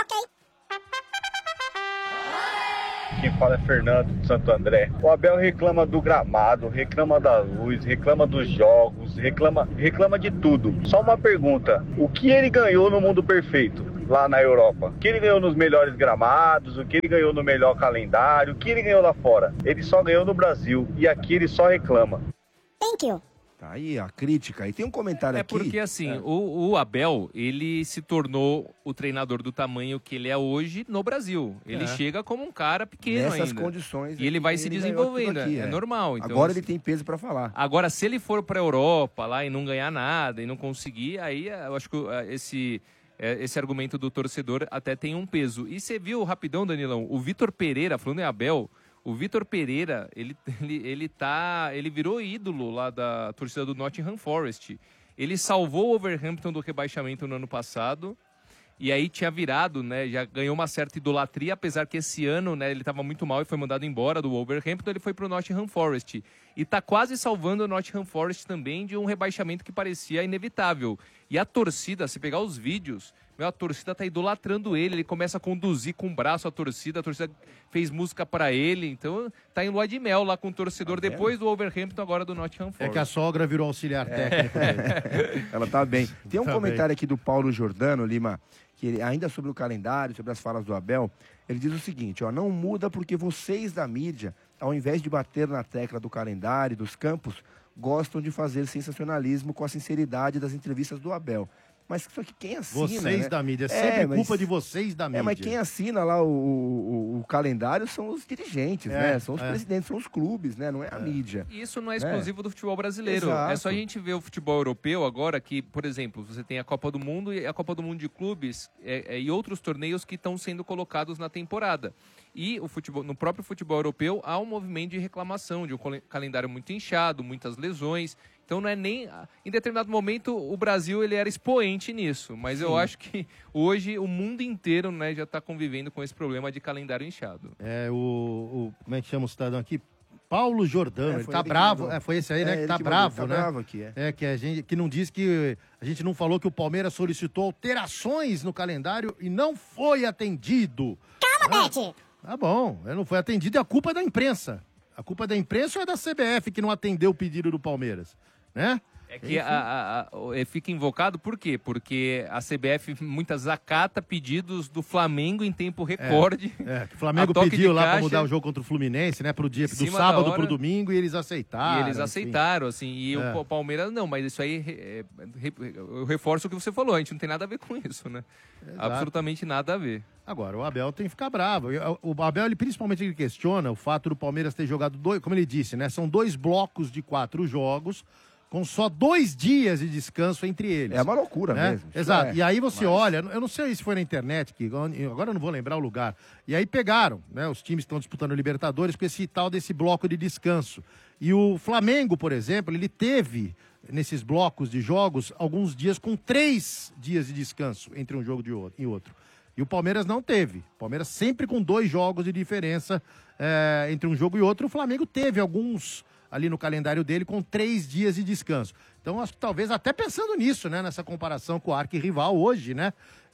Speaker 14: Quem fala é Fernando de Santo André. O Abel reclama do gramado, reclama da luz, reclama dos jogos, reclama, reclama de tudo. Só uma pergunta: o que ele ganhou no mundo perfeito lá na Europa? O que ele ganhou nos melhores gramados? O que ele ganhou no melhor calendário? O que ele ganhou lá fora? Ele só ganhou no Brasil e aqui ele só reclama.
Speaker 10: Thank you. Tá aí a crítica. E tem um comentário
Speaker 1: É
Speaker 10: aqui.
Speaker 1: porque, assim,
Speaker 10: É.
Speaker 1: o, o Abel, ele se tornou o treinador do tamanho que ele é hoje no Brasil. Ele
Speaker 10: É.
Speaker 1: chega como um cara pequeno
Speaker 10: Nessas
Speaker 1: ainda.
Speaker 10: condições.
Speaker 1: E ele vai se
Speaker 10: ele ganhou tudo
Speaker 1: desenvolvendo,
Speaker 10: aqui,
Speaker 1: é, normal. Então,
Speaker 10: Agora
Speaker 1: assim,
Speaker 10: ele tem peso pra falar.
Speaker 1: Agora, se ele for pra Europa lá e não ganhar nada e não conseguir, aí eu acho que eh, esse, eh, esse argumento do torcedor até tem um peso. E você viu, rapidão, Danilão, o Vitor Pereira, falando em Abel, o Vitor Pereira, ele, ele, ele, tá, ele virou ídolo lá da torcida do Nottingham Forest. Ele salvou o Wolverhampton do rebaixamento no ano passado. E aí tinha virado, né? Já ganhou uma certa idolatria, apesar que esse ano, né, ele estava muito mal e foi mandado embora do Wolverhampton, ele foi para o Nottingham Forest. E tá quase salvando o Nottingham Forest também de um rebaixamento que parecia inevitável. E a torcida, se pegar os vídeos, meu, a torcida tá idolatrando ele, ele começa a conduzir com o braço a torcida, a torcida fez música para ele, então tá em lua de mel lá com o torcedor, depois do Wolverhampton, agora do Nottingham Forest.
Speaker 7: É que a sogra virou auxiliar técnico dele.
Speaker 10: Ela tá bem. Tem um
Speaker 7: Tá
Speaker 10: comentário
Speaker 7: bem.
Speaker 10: aqui do Paulo Jordano, Lima, que ele, ainda sobre o calendário, sobre as falas do Abel, ele diz o seguinte, ó, não muda porque vocês da mídia, ao invés de bater na tecla do calendário, dos campos, gostam de fazer sensacionalismo com a sinceridade das entrevistas do Abel. Mas só que quem assina,
Speaker 7: Vocês
Speaker 10: né?
Speaker 7: da mídia, é sempre
Speaker 10: mas-
Speaker 7: culpa de vocês da mídia.
Speaker 10: É, mas quem assina lá o, o, o calendário são os dirigentes,
Speaker 7: É,
Speaker 10: né? São os
Speaker 7: é.
Speaker 10: presidentes, são os clubes, né? Não é a mídia.
Speaker 1: E isso não é
Speaker 10: Né?
Speaker 1: exclusivo do futebol brasileiro.
Speaker 10: Exato.
Speaker 1: É só a gente ver o futebol europeu agora que, por exemplo, você tem a Copa do Mundo e a Copa do Mundo de Clubes é, é, e outros torneios que estão sendo colocados na temporada. E o futebol, no próprio futebol europeu há um movimento de reclamação, de um cole- calendário muito inchado, muitas lesões. Então não é nem... Em determinado momento o Brasil ele era expoente nisso, mas eu
Speaker 7: Sim.
Speaker 1: acho que hoje o mundo inteiro, né, já está convivendo com esse problema de calendário inchado.
Speaker 7: É, o, o- Como é que chama o cidadão aqui? Paulo Jordano,
Speaker 10: É,
Speaker 7: ele
Speaker 10: foi
Speaker 7: tá
Speaker 10: ele que
Speaker 7: bravo.
Speaker 10: mandou.
Speaker 7: É, foi esse aí,
Speaker 10: É,
Speaker 7: né? Que
Speaker 10: ele
Speaker 7: tá
Speaker 10: que mandou,
Speaker 7: bravo,
Speaker 10: tá
Speaker 7: né?
Speaker 10: bravo aqui, é.
Speaker 7: É, que a gente que não diz que. A gente não falou que o Palmeiras solicitou alterações no calendário e não foi atendido.
Speaker 9: Calma, Bete!
Speaker 7: Tá bom, ele não foi atendido e a culpa é da imprensa. A culpa é da imprensa ou é da C B F que não atendeu o pedido do Palmeiras? Né?
Speaker 1: É que a, a- a- o- é, fica invocado por quê? Porque a C B F muitas acata pedidos do Flamengo em tempo recorde.
Speaker 7: É, que o Flamengo
Speaker 1: A toque
Speaker 7: pediu
Speaker 1: de
Speaker 7: lá pra
Speaker 1: caixa.
Speaker 7: mudar o jogo contra o Fluminense, né? Pro dia do
Speaker 1: cima da
Speaker 7: sábado
Speaker 1: hora.
Speaker 7: pro domingo e eles aceitaram.
Speaker 1: E eles
Speaker 7: enfim.
Speaker 1: aceitaram, assim, e
Speaker 7: É.
Speaker 1: o Palmeiras não, mas isso aí, é, re- eu reforço o que você falou, a gente não tem nada a ver com isso, né?
Speaker 7: Exato.
Speaker 1: Absolutamente nada a ver.
Speaker 7: Agora, o Abel tem que ficar bravo. E, O Abel, ele, principalmente, ele questiona o fato do Palmeiras ter jogado dois, como ele disse, né? São dois blocos de quatro jogos, com só dois dias de descanso entre eles.
Speaker 10: É uma loucura
Speaker 7: né?
Speaker 10: mesmo. Isso
Speaker 7: Exato.
Speaker 10: é.
Speaker 7: E aí você
Speaker 10: Mas-
Speaker 7: olha, eu não sei se foi na internet, que agora eu não vou lembrar o lugar. E aí pegaram, né? Os times que estão disputando o Libertadores com esse tal desse bloco de descanso. E o Flamengo, por exemplo, ele teve nesses blocos de jogos alguns dias com três dias de descanso entre um jogo de outro- e outro. E o Palmeiras não teve. O Palmeiras sempre com dois jogos de diferença é, entre um jogo e outro. O Flamengo teve alguns ali no calendário dele com três dias de descanso. Então, acho que talvez até pensando nisso, né? Nessa comparação com o arquirrival hoje, né?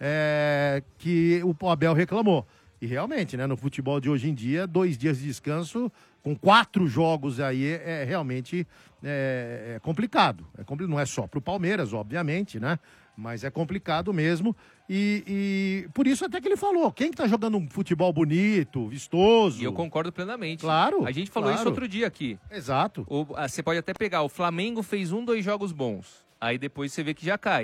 Speaker 7: é, que o Abel reclamou. E realmente, né? No futebol de hoje em dia, dois dias de descanso com quatro jogos aí é, é realmente é, é complicado. É compli- não é só pro Palmeiras, obviamente, né? Mas é complicado mesmo. E, e por isso até que ele falou, quem que tá jogando um futebol bonito, vistoso?
Speaker 1: E eu concordo plenamente.
Speaker 7: Claro,
Speaker 1: A gente falou
Speaker 7: claro.
Speaker 1: isso outro dia aqui.
Speaker 7: Exato.
Speaker 1: O- ah, você pode até pegar, o Flamengo fez um, dois jogos bons. Aí depois você vê que já cai.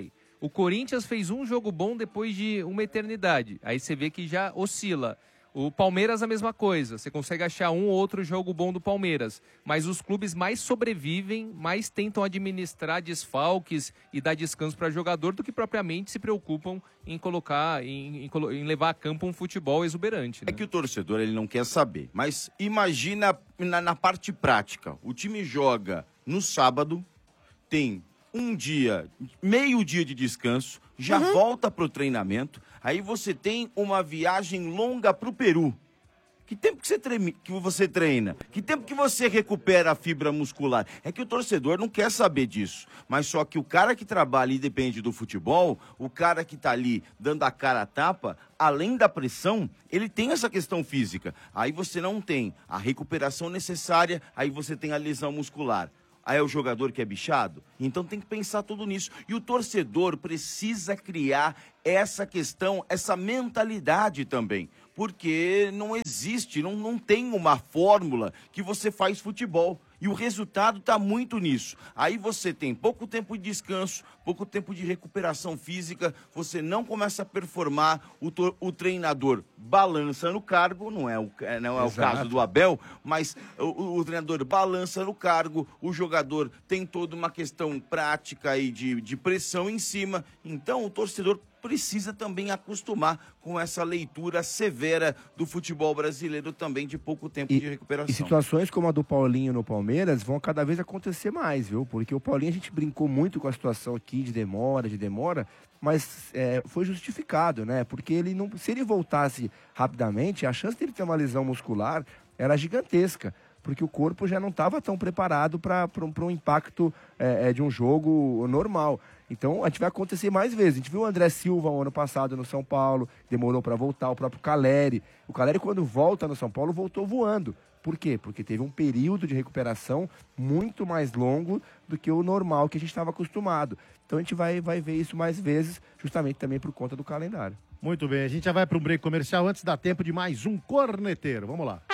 Speaker 1: O Corinthians fez um jogo bom depois de uma eternidade. Aí você vê que já oscila. O Palmeiras a mesma coisa, você consegue achar um ou outro jogo bom do Palmeiras, mas os clubes mais sobrevivem, mais tentam administrar desfalques e dar descanso para jogador do que propriamente se preocupam em colocar, em, em, em levar a campo um futebol exuberante. Né?
Speaker 12: É que o torcedor ele não quer saber, mas imagina na, na parte prática, o time joga no sábado, tem um dia, meio dia de descanso, já uhum. volta pro treinamento, aí você tem uma viagem longa pro Peru. Que tempo que você, treine, que você treina? Que tempo que você recupera a fibra muscular? É que o torcedor não quer saber disso. Mas só que o cara que trabalha e depende do futebol, o cara que tá ali dando a cara a tapa, além da pressão, ele tem essa questão física. Aí você não tem a recuperação necessária, aí você tem a lesão muscular. Aí é o jogador que é bichado? Então tem que pensar tudo nisso. E o torcedor precisa criar essa questão, essa mentalidade também. Porque não existe, não, não tem uma fórmula que você faz futebol. E o resultado está muito nisso. Aí você tem pouco tempo de descanso, pouco tempo de recuperação física, você não começa a performar, o, o treinador balança no cargo, não é o, não é o caso do Abel, mas o, o treinador balança no cargo, o jogador tem toda uma questão prática e de, de pressão em cima, então o torcedor precisa também acostumar com essa leitura severa do futebol brasileiro também de pouco tempo
Speaker 10: e,
Speaker 12: de recuperação.
Speaker 10: E situações como a do Paulinho no Palmeiras vão cada vez acontecer mais, viu? Porque o Paulinho a gente brincou muito com a situação aqui de demora, de demora, mas é, foi justificado, né? Porque ele não, se ele voltasse rapidamente, a chance dele ter uma lesão muscular era gigantesca. Porque o corpo já não estava tão preparado para um impacto é, de um jogo normal. Então, a gente vai acontecer mais vezes. A gente viu o André Silva o ano passado no São Paulo, demorou para voltar, o próprio Caleri. O Caleri, quando volta no São Paulo, voltou voando. Por quê? Porque teve um período de recuperação muito mais longo do que o normal que a gente estava acostumado. Então, a gente vai, vai ver isso mais vezes, justamente também por conta do calendário.
Speaker 7: Muito bem, a gente já vai para um break comercial antes dá tempo de mais um corneteiro. Vamos lá.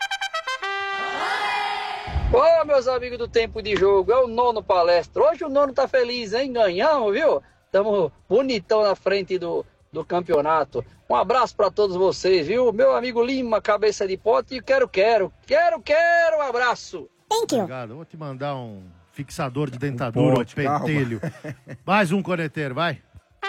Speaker 15: Ô, meus amigos do Tempo de Jogo, é o Nono Palestra. Hoje o Nono tá feliz, hein? Ganhamos, viu? Estamos bonitão na frente do, do campeonato. Um abraço para todos vocês, viu? Meu amigo Lima, cabeça de pote, e quero, quero, quero, quero, um abraço.
Speaker 7: Thank you. Obrigado, vou te mandar um fixador de dentadura, um pote, pentelho. Mais um corneteiro, vai.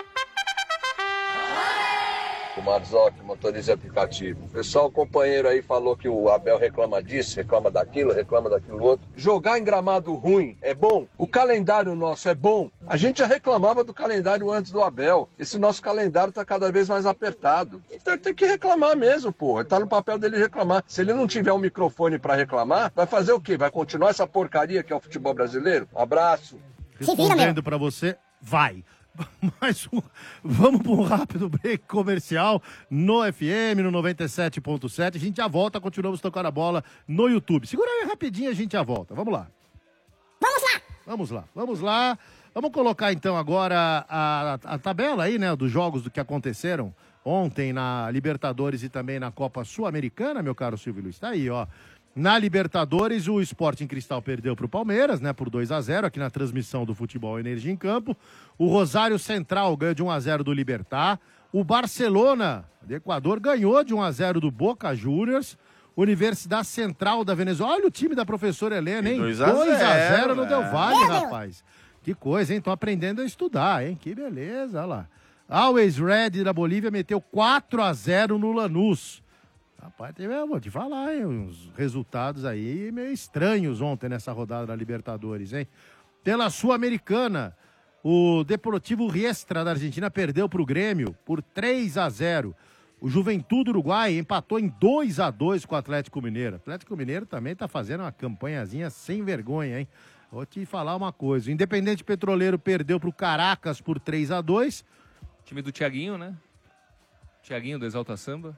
Speaker 16: O Marzocchi, motorista aplicativo. O pessoal, companheiro aí falou que o Abel reclama disso, reclama daquilo, reclama daquilo outro. Jogar em gramado ruim é bom? O calendário nosso é bom? A gente já reclamava do calendário antes do Abel. Esse nosso calendário tá cada vez mais apertado. Então ele tem que reclamar mesmo, pô. Tá no papel dele reclamar. Se ele não tiver um microfone para reclamar, vai fazer o quê? Vai continuar essa porcaria que é o futebol brasileiro? Um abraço.
Speaker 7: Respondendo para você, vai. Mais um, vamos para um rápido break comercial no F M, no noventa e sete ponto sete. A gente já volta, continuamos tocando a bola no YouTube. Segura aí rapidinho, a gente já volta. Vamos lá.
Speaker 9: Vamos lá.
Speaker 7: Vamos lá, vamos lá. Vamos colocar então agora a, a tabela aí, né, dos jogos do que aconteceram ontem na Libertadores e também na Copa Sul-Americana, meu caro Silvio Luiz. Tá aí, ó. Na Libertadores, o Sporting Cristal perdeu para o Palmeiras, né, por dois a zero, aqui na transmissão do Futebol Energia em Campo. O Rosário Central ganhou de um a zero do Libertad. O Barcelona, do Equador, ganhou de um a zero do Boca Juniors. Universidade Central da Venezuela. Olha o time da professora Helena, hein? dois a zero no Del Valle, rapaz. Que coisa, hein? Estão aprendendo a estudar, hein? Que beleza, olha lá. Always Red da Bolívia meteu quatro a zero no Lanús. Rapaz, teve, eu vou te falar, hein, uns resultados aí meio estranhos ontem nessa rodada da Libertadores, hein? Pela Sul-Americana, o Deportivo Riestra da Argentina perdeu para o Grêmio por três a zero. O Juventude Uruguai empatou em dois a dois com o Atlético Mineiro. O Atlético Mineiro também tá fazendo uma campanhazinha sem vergonha, hein? Vou te falar uma coisa. O Independente Petroleiro perdeu para o Caracas por três a dois.
Speaker 1: Time do Thiaguinho, né? Thiaguinho do Exalta Samba.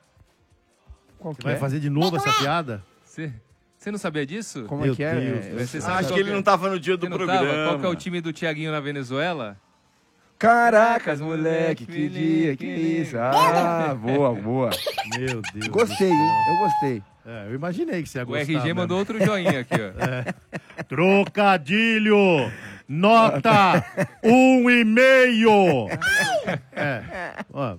Speaker 7: Qual que vai é? fazer de novo essa piada?
Speaker 1: Você não sabia disso?
Speaker 10: Como é que é?
Speaker 1: Você
Speaker 12: Acho que ele não tava no dia do programa.
Speaker 1: Tava? Qual que é o time do Thiaguinho na Venezuela?
Speaker 10: Caracas, moleque, que dia, que isso. Ah, boa, boa.
Speaker 7: Meu Deus.
Speaker 10: Gostei, hein? Eu gostei.
Speaker 7: É, eu imaginei que você ia
Speaker 1: O
Speaker 7: gostar.
Speaker 1: R G
Speaker 7: mesmo.
Speaker 1: mandou outro joinha aqui, ó.
Speaker 7: É. Trocadilho! Nota um e meio. É. Ó.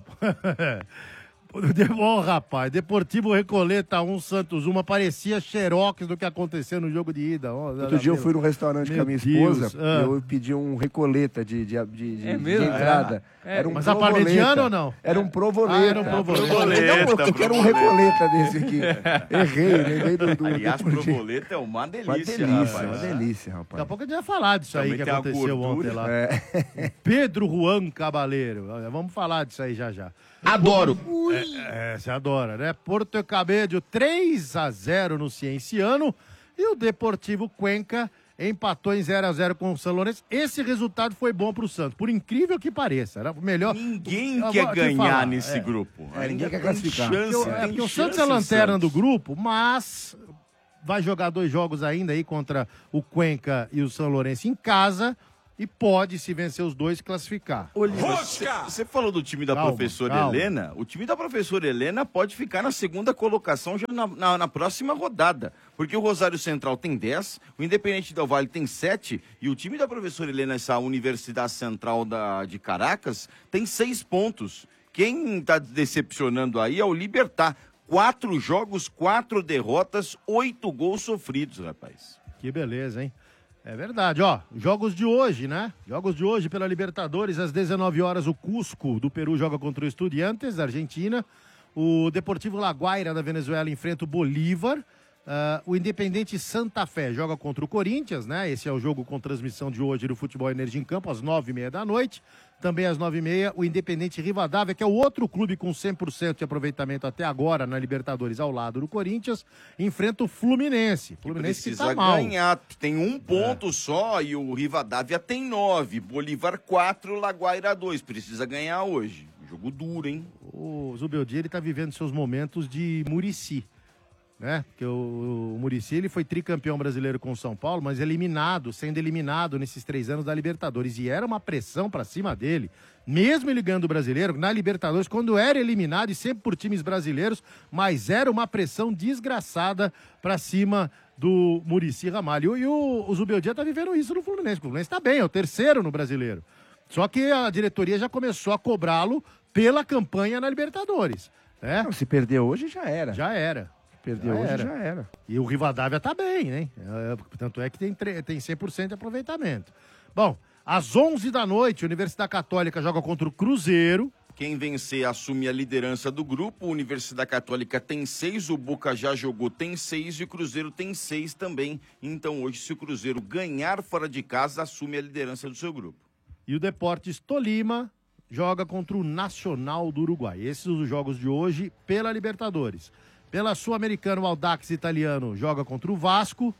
Speaker 7: Bom, rapaz, Deportivo Recoleta um, Santos um, parecia xerox do que aconteceu no jogo de ida. Oh,
Speaker 10: Outro dia eu fui num restaurante com a minha esposa,
Speaker 7: ah.
Speaker 10: eu pedi um Recoleta de, de, de, de,
Speaker 7: É
Speaker 10: de
Speaker 7: mesmo?
Speaker 10: entrada.
Speaker 7: É.
Speaker 10: Era um
Speaker 7: Mas a
Speaker 10: provoleta.
Speaker 7: parmegiana ou não?
Speaker 10: Era um provoleta.
Speaker 7: Ah, era um provoleta.
Speaker 10: Não, eu quero um Recoleta desse aqui. Errei, lembrei do... do
Speaker 12: Aliás,
Speaker 10: do-
Speaker 12: provoleta é uma delícia,
Speaker 10: Uma delícia,
Speaker 12: rapaz.
Speaker 10: uma delícia, rapaz.
Speaker 7: Daqui a pouco a gente vai falar disso aí
Speaker 12: Também
Speaker 7: que
Speaker 12: tem a
Speaker 7: aconteceu
Speaker 12: gordura.
Speaker 7: ontem lá.
Speaker 10: É.
Speaker 7: Pedro Juan Cabaleiro. Olha, vamos falar disso aí já já.
Speaker 2: Adoro.
Speaker 7: É, é, você adora, né? Porto Cabedelo três a zero no Cienciano e o Deportivo Cuenca empatou em zero a zero com o São Lourenço. Esse resultado foi bom pro Santos, por incrível que pareça. Era o melhor.
Speaker 12: Ninguém
Speaker 7: Eu
Speaker 12: quer
Speaker 7: vou te
Speaker 12: ganhar
Speaker 7: falar,
Speaker 12: nesse
Speaker 7: é.
Speaker 12: grupo.
Speaker 10: É, ninguém quer
Speaker 12: Tem
Speaker 10: classificar.
Speaker 12: chance,
Speaker 7: Porque o- é
Speaker 12: tem
Speaker 7: porque o
Speaker 12: chance,
Speaker 7: Santos é a lanterna
Speaker 12: Santos.
Speaker 7: do grupo, mas vai jogar dois jogos ainda aí contra o Cuenca e o São Lourenço em casa e pode, se vencer os dois, classificar.
Speaker 12: Você, você falou do time da
Speaker 7: Calma,
Speaker 12: professora
Speaker 7: calma.
Speaker 12: Helena. O time da professora Helena pode ficar na segunda colocação já na, na- na próxima rodada. Porque o Rosário Central tem dez, o Independente Del Valle tem sete e o time da professora Helena, essa Universidade Central da, de Caracas, tem seis pontos. Quem está decepcionando aí é o Libertad. Quatro jogos, quatro derrotas, oito gols sofridos, rapaz.
Speaker 7: Que beleza, hein? É verdade, ó. Jogos de hoje, né? Jogos de hoje pela Libertadores, às dezenove horas, o Cusco do Peru joga contra o Estudiantes, da Argentina. O Deportivo La Guaira da Venezuela enfrenta o Bolívar. Ah, o Independente Santa Fé joga contra o Corinthians, né? Esse é o jogo com transmissão de hoje do Futebol Energia em Campo, às nove e meia da noite. Também às nove e meia, o Independente Rivadavia, que é o outro clube com cem por cento de aproveitamento até agora na Libertadores, ao lado do Corinthians, enfrenta o Fluminense. Fluminense que
Speaker 12: Precisa
Speaker 7: tá mal.
Speaker 12: ganhar, tem um ponto só e o Rivadavia tem nove, Bolívar quatro, Laguaira dois, precisa ganhar hoje. Jogo duro, hein?
Speaker 7: O Zubeldia, ele tá vivendo seus momentos de Muricy, né? Porque o, o Muricy, ele foi tricampeão brasileiro com o São Paulo, mas eliminado, sendo eliminado nesses três anos da Libertadores. E era uma pressão pra cima dele, mesmo ele ganhando o brasileiro, na Libertadores, quando era eliminado, e sempre por times brasileiros, mas era uma pressão desgraçada pra cima do Muricy Ramalho. E o, o Zubeldia tá vivendo isso no Fluminense. O Fluminense tá bem, é o terceiro no brasileiro. Só que a diretoria já começou a cobrá-lo pela campanha na Libertadores, né?
Speaker 10: Não, se perder hoje, já era.
Speaker 7: Já era.
Speaker 10: Perdeu
Speaker 7: Já
Speaker 10: hoje,
Speaker 7: era.
Speaker 10: já era.
Speaker 7: E o Rivadavia tá bem, né? É, tanto é que tem, tre- tem cem por cento de aproveitamento. Bom, às onze da noite, a Universidade Católica joga contra o Cruzeiro.
Speaker 12: Quem vencer assume a liderança do grupo. A Universidade Católica tem seis, o Boca já jogou, tem seis e o Cruzeiro tem seis também. Então hoje, se o Cruzeiro ganhar fora de casa, assume a liderança do seu grupo.
Speaker 7: E o Deportes Tolima joga contra o Nacional do Uruguai. Esses são os jogos de hoje pela Libertadores. Pela Sul-Americana, o Audax italiano joga contra o Vasco.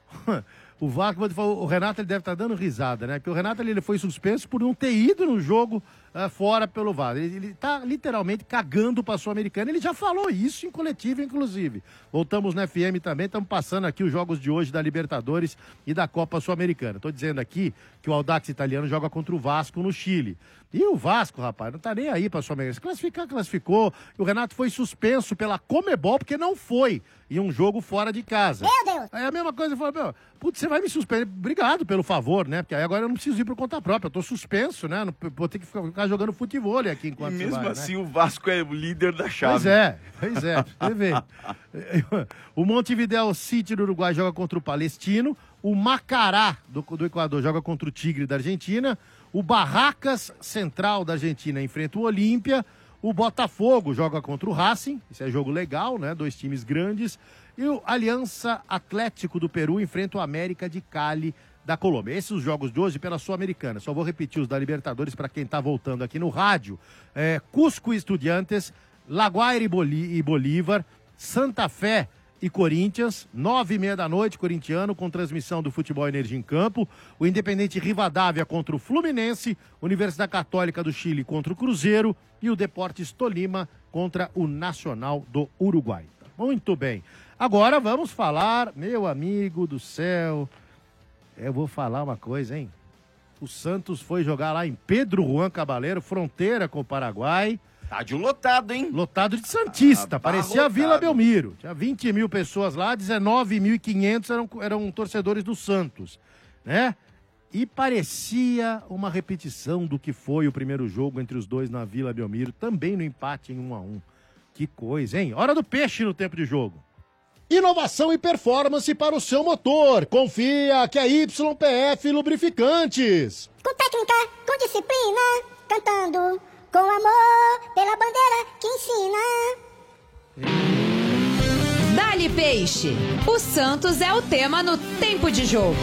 Speaker 7: O Vasco, o Renato ele deve estar dando risada, né? Porque o Renato ele foi suspenso por não ter ido no jogo uh, fora pelo V A R. Ele, ele tá literalmente cagando para a Sul-Americana. Ele já falou isso em coletivo, inclusive. Voltamos na F M também, estamos passando aqui os jogos de hoje da Libertadores e da Copa Sul-Americana. Estou dizendo aqui que o Audax italiano joga contra o Vasco no Chile. E o Vasco, rapaz, não tá nem aí para a Sul-Americana. Se classificar, classificou. E o Renato foi suspenso pela Comebol porque não foi em um jogo fora de casa.
Speaker 9: Meu Deus!
Speaker 7: Aí a mesma coisa, ele falou, meu, putz, você vai me suspender. Obrigado pelo favor, né? Porque aí agora eu não preciso ir por conta própria. Eu tô suspenso, né? Não, vou ter que ficar, ficar jogando futebol aqui enquanto
Speaker 12: E
Speaker 7: você
Speaker 12: mesmo
Speaker 7: vai,
Speaker 12: assim,
Speaker 7: né?
Speaker 12: o Vasco é o líder da chave.
Speaker 7: Pois é, pois é. Você vê. O Montevideo City do Uruguai joga contra o Palestino. O Macará do, do Equador joga contra o Tigre da Argentina. O Barracas Central da Argentina enfrenta o Olímpia. O Botafogo joga contra o Racing. Esse é jogo legal, né? Dois times grandes. E o Aliança Atlético do Peru enfrenta o América de Cali da Colômbia. Esses são os jogos de hoje pela Sul-Americana. Só vou repetir os da Libertadores para quem está voltando aqui no rádio. É, Cusco e Estudiantes, Laguaira e, Bolí- e Bolívar, Santa Fé e Corinthians, nove e meia da noite, corintiano, com transmissão do Futebol Energia em Campo. O Independente Rivadavia contra o Fluminense, Universidade Católica do Chile contra o Cruzeiro e o Deportes Tolima contra o Nacional do Uruguai. Muito bem. Agora vamos falar, meu amigo do céu, eu vou falar uma coisa, hein? O Santos foi jogar lá em Pedro Juan Cabaleiro, fronteira com o Paraguai.
Speaker 12: Estádio lotado, hein?
Speaker 7: Lotado de Santista,
Speaker 12: Ah,
Speaker 7: parecia a
Speaker 12: abarrotado.
Speaker 7: Vila Belmiro. Tinha vinte mil pessoas lá, dezenove mil e quinhentos eram, eram torcedores do Santos, né? E parecia uma repetição do que foi o primeiro jogo entre os dois na Vila Belmiro, também no empate em um a um. Que coisa, hein? Hora do peixe no tempo de jogo.
Speaker 17: Inovação e performance para o seu motor. Confia que é Y P F Lubrificantes.
Speaker 9: Com técnica, com disciplina, cantando com amor pela bandeira que ensina.
Speaker 11: Dali Peixe. O Santos é o tema no tempo de jogo.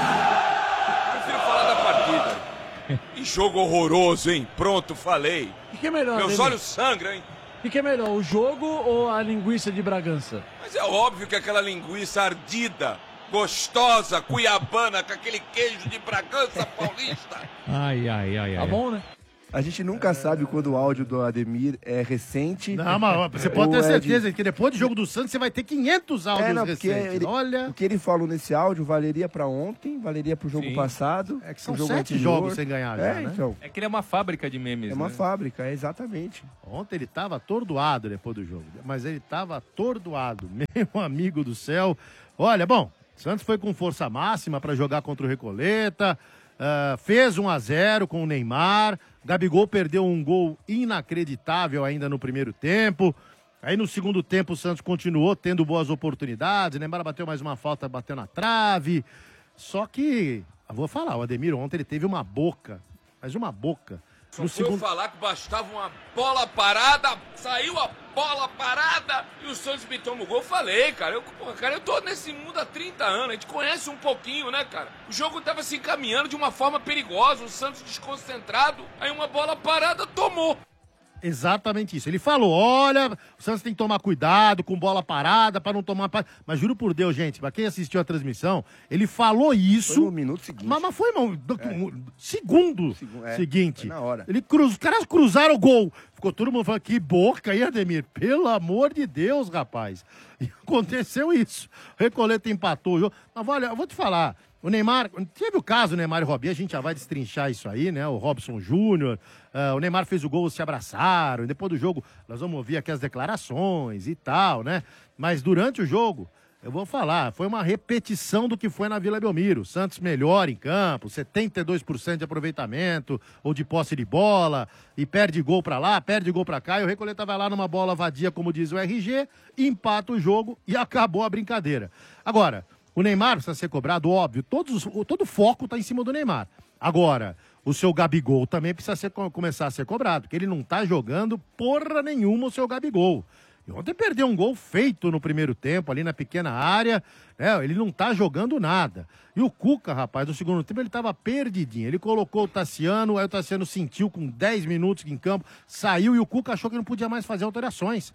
Speaker 18: Prefiro falar da partida. Que jogo horroroso, hein? Pronto, falei.
Speaker 19: O que é melhor,
Speaker 18: Meus
Speaker 19: Ademir?
Speaker 18: olhos sangram, hein?
Speaker 19: O que é melhor, o jogo ou a linguiça de Bragança?
Speaker 18: Mas é óbvio que aquela linguiça ardida, gostosa, cuiabana, com aquele queijo de Bragança paulista.
Speaker 3: Ai, ai, ai, ai.
Speaker 19: Tá bom, né?
Speaker 10: A gente nunca sabe quando o áudio do Ademir é recente.
Speaker 7: Não, mas você pode ter
Speaker 10: ou é
Speaker 7: certeza
Speaker 10: de-
Speaker 7: que depois do jogo do Santos você vai ter quinhentos áudios
Speaker 10: É, não, porque
Speaker 7: recentes.
Speaker 10: ele-
Speaker 7: Olha...
Speaker 10: o que ele falou nesse áudio valeria pra ontem, valeria pro jogo
Speaker 1: Sim.
Speaker 10: passado.
Speaker 7: É que são
Speaker 10: pro jogo
Speaker 7: sete
Speaker 10: anterior.
Speaker 7: jogos sem ganhar já,
Speaker 10: É,
Speaker 7: né?
Speaker 10: então.
Speaker 1: É que ele é uma fábrica de memes,
Speaker 10: É uma
Speaker 1: né?
Speaker 10: fábrica, é exatamente.
Speaker 7: Ontem ele tava atordoado depois do jogo, mas ele tava atordoado, meu amigo do céu. Olha, bom, Santos foi com força máxima para jogar contra o Recoleta, ah, fez um a zero com o Neymar, Gabigol perdeu um gol inacreditável ainda no primeiro tempo. Aí no segundo tempo o Santos continuou tendo boas oportunidades, Neymar bateu mais uma falta, bateu na trave. Só que, eu vou falar, o Ademir ontem ele teve uma boca, mas uma boca.
Speaker 18: Só
Speaker 7: No
Speaker 18: foi eu
Speaker 7: segundo...
Speaker 18: falar que bastava uma bola parada, saiu a bola parada e o Santos me toma o gol. Falei, cara, eu, porra, cara, eu tô nesse mundo há trinta anos, a gente conhece um pouquinho, né, cara? O jogo tava se encaminhando de uma forma perigosa, o Santos desconcentrado, aí uma bola parada tomou.
Speaker 7: Exatamente isso. Ele falou, olha, o Santos tem que tomar cuidado com bola parada para não tomar... pa- Mas juro por Deus, gente, para quem assistiu a transmissão, ele falou isso...
Speaker 10: Foi no minuto seguinte.
Speaker 7: Mas, mas foi, irmão, do- segundo
Speaker 10: Segu- é,
Speaker 7: seguinte.
Speaker 10: foi na hora.
Speaker 7: Ele cruz, os caras cruzaram o gol. Ficou todo mundo falando, que boca aí, Ademir. Pelo amor de Deus, rapaz. E aconteceu isso. O Recoleta empatou o jogo. Mas olha, eu vou te falar... O Neymar, teve o caso do Neymar e Robinho, a gente já vai destrinchar isso aí, né? O Robson Júnior, ah, o Neymar fez o gol, se abraçaram, e depois do jogo nós vamos ouvir aqui as declarações e tal, né? Mas durante o jogo, eu vou falar, foi uma repetição do que foi na Vila Belmiro. O Santos melhor em campo, setenta e dois por cento de aproveitamento ou de posse de bola, e perde gol pra lá, perde gol pra cá, e o Recoleta vai lá numa bola vadia, como diz o R G, empata o jogo e acabou a brincadeira. Agora... O Neymar precisa ser cobrado, óbvio. Todos, o- todo o foco tá em cima do Neymar. Agora, o seu Gabigol também precisa ser- começar a ser cobrado, porque ele não tá jogando porra nenhuma o seu Gabigol. E ontem perdeu um gol feito no primeiro tempo, ali na pequena área. Né? Ele não tá jogando nada. E o Cuca, rapaz, no segundo tempo ele tava perdidinho. Ele colocou o Tassiano, aí o Tassiano sentiu com dez minutos em campo, saiu e o Cuca achou que não podia mais fazer alterações.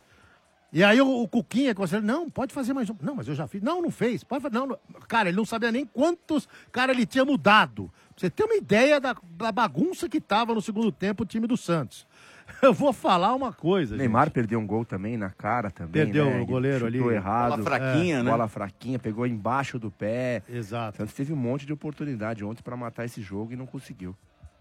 Speaker 7: E aí o, o Cuquinha conselheiro, não, pode fazer mais um. Não, mas eu já fiz. Não, não fez. Pode fazer. Não, não. Cara, ele não sabia nem quantos cara ele tinha mudado. Pra você ter uma ideia da, da bagunça que tava no segundo tempo o time do Santos. Eu vou falar uma coisa,
Speaker 10: Neymar
Speaker 7: gente.
Speaker 10: perdeu um gol também na cara também.
Speaker 7: Perdeu
Speaker 10: né?
Speaker 7: o goleiro
Speaker 10: Chutou
Speaker 7: ali.
Speaker 10: errado.
Speaker 7: Bola fraquinha,
Speaker 10: É,
Speaker 7: né?
Speaker 10: Bola fraquinha, pegou embaixo do pé.
Speaker 7: Exato.
Speaker 10: Santos teve um monte de oportunidade ontem pra matar esse jogo e não conseguiu.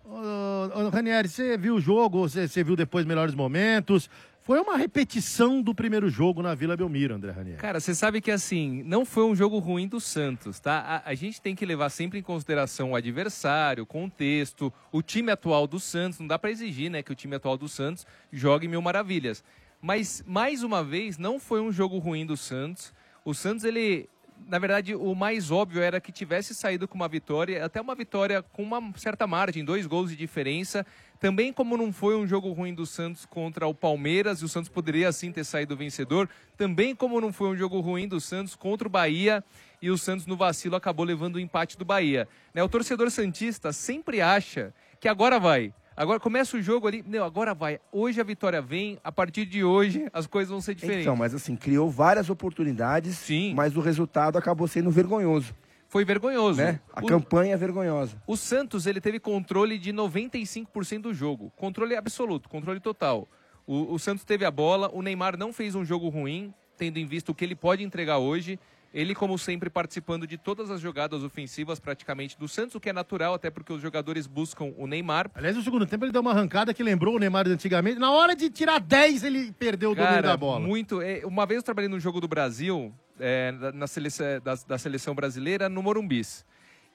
Speaker 7: Ô, ô, Ranieri, você viu o jogo, você, você viu depois melhores momentos. Foi uma repetição do primeiro jogo na Vila Belmiro, André Ranieri.
Speaker 1: Cara, você sabe que assim, não foi um jogo ruim do Santos, tá? A, a gente tem que levar sempre em consideração o adversário, o contexto, o time atual do Santos. Não dá pra exigir, né, que o time atual do Santos jogue mil maravilhas. Mas, mais uma vez, não foi um jogo ruim do Santos. O Santos, ele... Na verdade, o mais óbvio era que tivesse saído com uma vitória, até uma vitória com uma certa margem, dois gols de diferença. Também como não foi um jogo ruim do Santos contra o Palmeiras, e o Santos poderia assim ter saído vencedor. Também como não foi um jogo ruim do Santos contra o Bahia, e o Santos no vacilo acabou levando o empate do Bahia. Né, o torcedor santista sempre acha que agora vai. Agora começa o jogo ali, não, agora vai. Hoje a vitória vem, a partir de hoje as coisas vão ser diferentes.
Speaker 10: Então, mas assim, criou várias oportunidades,
Speaker 1: Sim.
Speaker 10: mas o resultado acabou sendo vergonhoso.
Speaker 1: Foi vergonhoso.
Speaker 10: Né? A
Speaker 1: O-
Speaker 10: campanha é vergonhosa.
Speaker 1: O Santos, ele teve controle de noventa e cinco por cento do jogo. Controle absoluto, controle total. O, o Santos teve a bola, o Neymar não fez um jogo ruim, tendo em vista o que ele pode entregar hoje. Ele, como sempre, participando de todas as jogadas ofensivas praticamente do Santos, o que é natural, até porque os jogadores buscam o Neymar.
Speaker 7: Aliás, no segundo tempo ele deu uma arrancada que lembrou o Neymar de antigamente. Na hora de tirar dez, ele perdeu o domínio
Speaker 1: Cara,
Speaker 7: da bola.
Speaker 1: muito. é, uma vez eu trabalhei no jogo do Brasil, é, na- na seleção, da, da seleção brasileira, no Morumbis.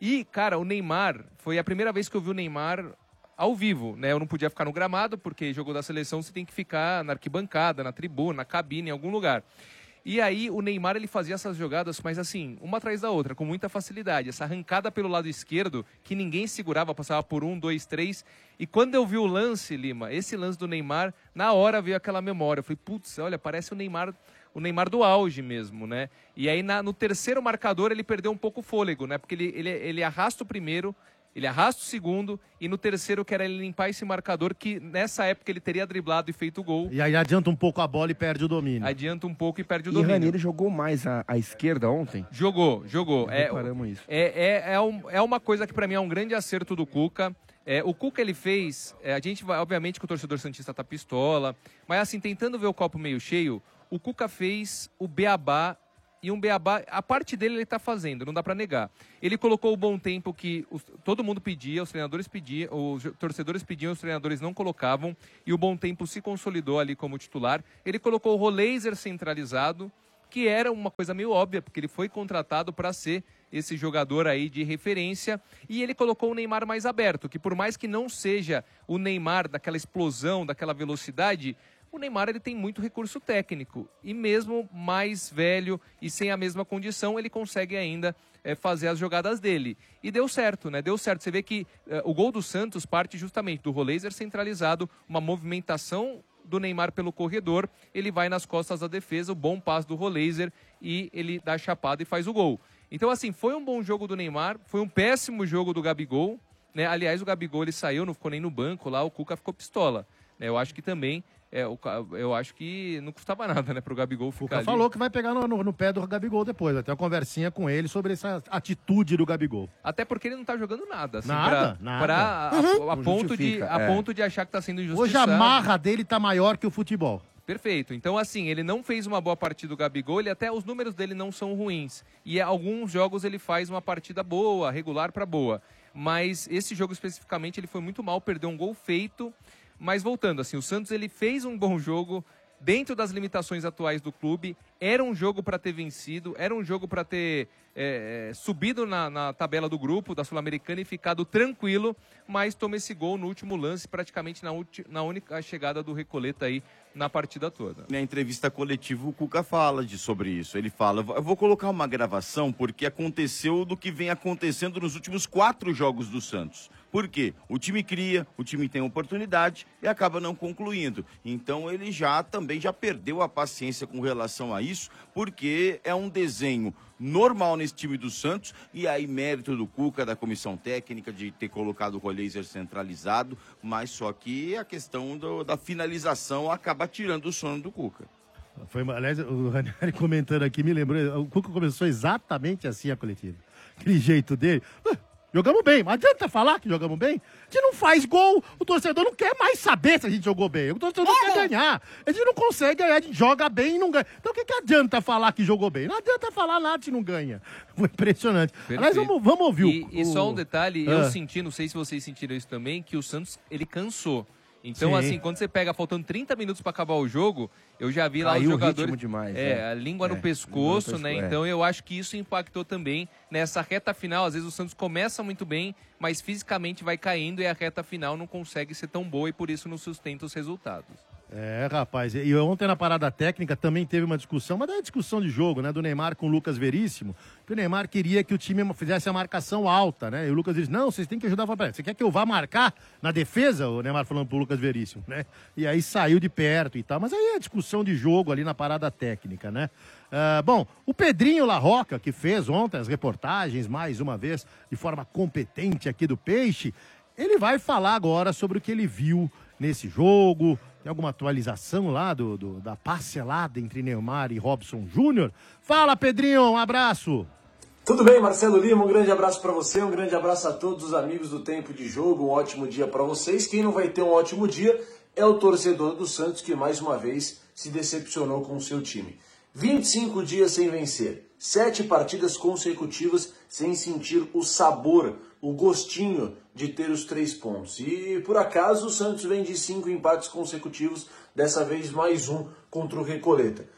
Speaker 1: E, cara, o Neymar, foi a primeira vez que eu vi o Neymar ao vivo, né? Eu não podia ficar no gramado, porque jogo da seleção você tem que ficar na arquibancada, na tribuna, na cabine, em algum lugar. E aí o Neymar, ele fazia essas jogadas, mas assim, uma atrás da outra, com muita facilidade. Essa arrancada pelo lado esquerdo, que ninguém segurava, passava por um, dois, três. E quando eu vi o lance, Lima, esse lance do Neymar, na hora veio aquela memória. Eu falei, putz, olha, parece o Neymar, o Neymar do auge mesmo, né? E aí na, no terceiro marcador ele perdeu um pouco o fôlego, né? Porque ele, ele, ele arrasta o primeiro, ele arrasta o segundo, e no terceiro que era ele limpar esse marcador, que nessa época ele teria driblado e feito o gol.
Speaker 7: E aí adianta um pouco a bola e perde o domínio.
Speaker 1: Adianta um pouco e perde o
Speaker 10: E
Speaker 1: domínio.
Speaker 10: Ranieri jogou mais à, à esquerda ontem?
Speaker 1: Jogou, jogou. É,
Speaker 10: Reparamos isso.
Speaker 1: é, é, é, um, é uma coisa que pra mim é um grande acerto do Cuca. É, o Cuca, ele fez, é, a gente vai, obviamente que o torcedor santista tá pistola, mas assim, tentando ver o copo meio cheio, o Cuca fez o beabá, e um beabá, a parte dele ele tá fazendo, não dá para negar. Ele colocou o bom tempo que os, todo mundo pedia, os treinadores pediam, os torcedores pediam, os treinadores não colocavam, e o bom tempo se consolidou ali como titular. Ele colocou o Roleiser centralizado, que era uma coisa meio óbvia, porque ele foi contratado para ser esse jogador aí de referência, e ele colocou o Neymar mais aberto, que por mais que não seja o Neymar daquela explosão, daquela velocidade, o Neymar ele tem muito recurso técnico, e mesmo mais velho e sem a mesma condição, ele consegue ainda é, fazer as jogadas dele. E deu certo, né? Deu certo. Você vê que é, o gol do Santos parte justamente do Roleiser centralizado, uma movimentação do Neymar pelo corredor, ele vai nas costas da defesa, o bom passe do Roleiser, e ele dá a chapada e faz o gol. Então, assim, foi um bom jogo do Neymar, foi um péssimo jogo do Gabigol, né? Aliás, o Gabigol ele saiu, não ficou nem no banco lá, o Cuca ficou pistola, né? Eu acho que também É, o, eu acho que não custava nada, né, pro Gabigol ficar
Speaker 7: Cuca
Speaker 1: ali.
Speaker 7: falou que vai pegar no, no, no pé do Gabigol depois. Vai ter uma conversinha com ele sobre essa atitude do Gabigol.
Speaker 1: Até porque ele não tá jogando nada. Assim,
Speaker 7: Nada,
Speaker 1: pra,
Speaker 7: nada.
Speaker 1: Pra, a,
Speaker 7: Uhum.
Speaker 1: a, a, ponto de, a
Speaker 7: é.
Speaker 1: ponto de achar que tá sendo injustiçado.
Speaker 7: Hoje a marra dele tá maior que o futebol.
Speaker 1: Perfeito. Então, assim, ele não fez uma boa partida do Gabigol, ele até os números dele não são ruins. E alguns jogos ele faz uma partida boa, regular pra boa. Mas esse jogo especificamente ele foi muito mal, perdeu um gol feito. Mas voltando, assim, o Santos ele fez um bom jogo dentro das limitações atuais do clube. Era um jogo para ter vencido, era um jogo para ter é, subido na, na tabela do grupo da Sul-Americana e ficado tranquilo, mas toma esse gol no último lance, praticamente na, na única chegada do Recoleta aí na partida toda.
Speaker 12: Na entrevista coletiva, o Cuca fala de, sobre isso. Ele fala, eu vou colocar uma gravação porque aconteceu do que vem acontecendo nos últimos quatro jogos do Santos. Por quê? O time cria, o time tem oportunidade e acaba não concluindo. Então ele já também já perdeu a paciência com relação a isso, porque é um desenho normal nesse time do Santos, e aí mérito do Cuca, da comissão técnica, de ter colocado o Roleiser centralizado, mas só que a questão do, da finalização acaba tirando o sono do Cuca.
Speaker 7: Foi, aliás, o Ranieri comentando aqui me lembrou, o Cuca começou exatamente assim a coletiva. Aquele jeito dele. Jogamos bem, mas adianta falar que jogamos bem? A gente não faz gol, o torcedor não quer mais saber se a gente jogou bem. O torcedor é. quer ganhar. A gente não consegue ganhar, a gente joga bem e não ganha. Então o que, que adianta falar que jogou bem? Não adianta falar nada se não ganha. Foi impressionante.
Speaker 1: Perfeito.
Speaker 7: Aliás, vamos, vamos ouvir
Speaker 1: e,
Speaker 7: o...
Speaker 1: E só um detalhe,
Speaker 7: ah.
Speaker 1: eu senti, não sei se vocês sentiram isso também, que o Santos, ele cansou. Então,
Speaker 7: Sim.
Speaker 1: assim, quando você pega faltando trinta minutos para acabar o jogo, eu já vi lá
Speaker 10: Caiu
Speaker 1: os
Speaker 10: o
Speaker 1: jogadores.
Speaker 10: ritmo demais,
Speaker 1: é,
Speaker 10: é.
Speaker 1: a língua
Speaker 10: É,
Speaker 1: no pescoço,
Speaker 10: língua no
Speaker 1: né?
Speaker 10: pescoço, é.
Speaker 1: Então eu acho que isso impactou também nessa reta final. Às vezes o Santos começa muito bem, mas fisicamente vai caindo e a reta final não consegue ser tão boa e por isso não sustenta os resultados.
Speaker 7: É, rapaz, e ontem na parada técnica também teve uma discussão, mas é discussão de jogo, né, do Neymar com o Lucas Veríssimo, que o Neymar queria que o time fizesse a marcação alta, né, e o Lucas disse, não, vocês têm que ajudar, você quer que eu vá marcar na defesa? O Neymar falando pro Lucas Veríssimo, né, e aí saiu de perto e tal, mas aí é discussão de jogo ali na parada técnica, né. Uh, bom, o Pedrinho Larroca, que fez ontem as reportagens, mais uma vez, de forma competente aqui do Peixe, ele vai falar agora sobre o que ele viu nesse jogo. Tem alguma atualização lá do, do, da parcelada entre Neymar e Robson Júnior? Fala, Pedrinho, um abraço.
Speaker 20: Tudo bem, Marcelo Lima, um grande abraço para você, um grande abraço a todos os amigos do Tempo de Jogo, um ótimo dia para vocês. Quem não vai ter um ótimo dia é o torcedor do Santos, que mais uma vez se decepcionou com o seu time. vinte e cinco dias sem vencer, sete partidas consecutivas sem sentir o sabor, o gostinho de ter os três pontos. E por acaso o Santos vem de cinco empates consecutivos, dessa vez mais um contra o Recoleta.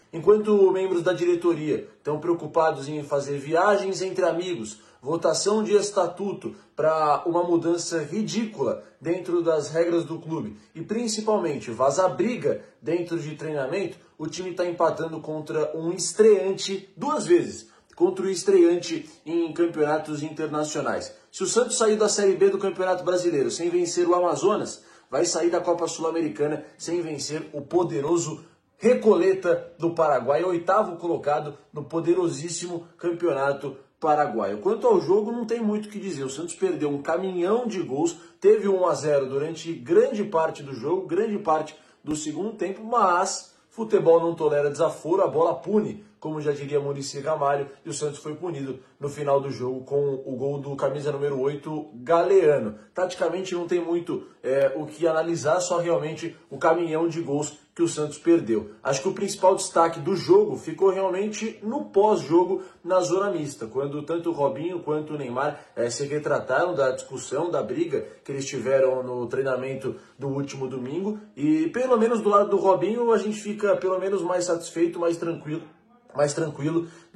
Speaker 20: Enquanto membros da diretoria estão preocupados em fazer viagens entre amigos, votação de estatuto para uma mudança ridícula dentro das regras do clube e principalmente vazar briga dentro de treinamento, o time está empatando contra um estreante duas vezes, contra o estreante em campeonatos internacionais. Se o Santos sair da Série B do Campeonato Brasileiro sem vencer o Amazonas, vai sair da Copa Sul-Americana sem vencer o poderoso Recoleta do Paraguai, oitavo colocado no poderosíssimo Campeonato Paraguaio. Quanto ao jogo, não tem muito o que dizer. O Santos perdeu um caminhão de gols, teve um a zero durante grande parte do jogo, grande parte do segundo tempo, mas futebol não tolera desaforo, a bola pune, como já diria Muricy Ramalho, e o Santos foi punido no final do jogo com o gol do camisa número oito, Galeano. Taticamente não tem muito é, o que analisar, só realmente o caminhão de gols que o Santos perdeu. Acho que o principal destaque do jogo ficou realmente no pós-jogo na zona mista, quando tanto o Robinho quanto o Neymar é, se retrataram da discussão, da briga que eles tiveram no treinamento do último domingo, e pelo menos do lado do Robinho a gente fica pelo menos mais satisfeito, mais tranquilo, mais tranquilo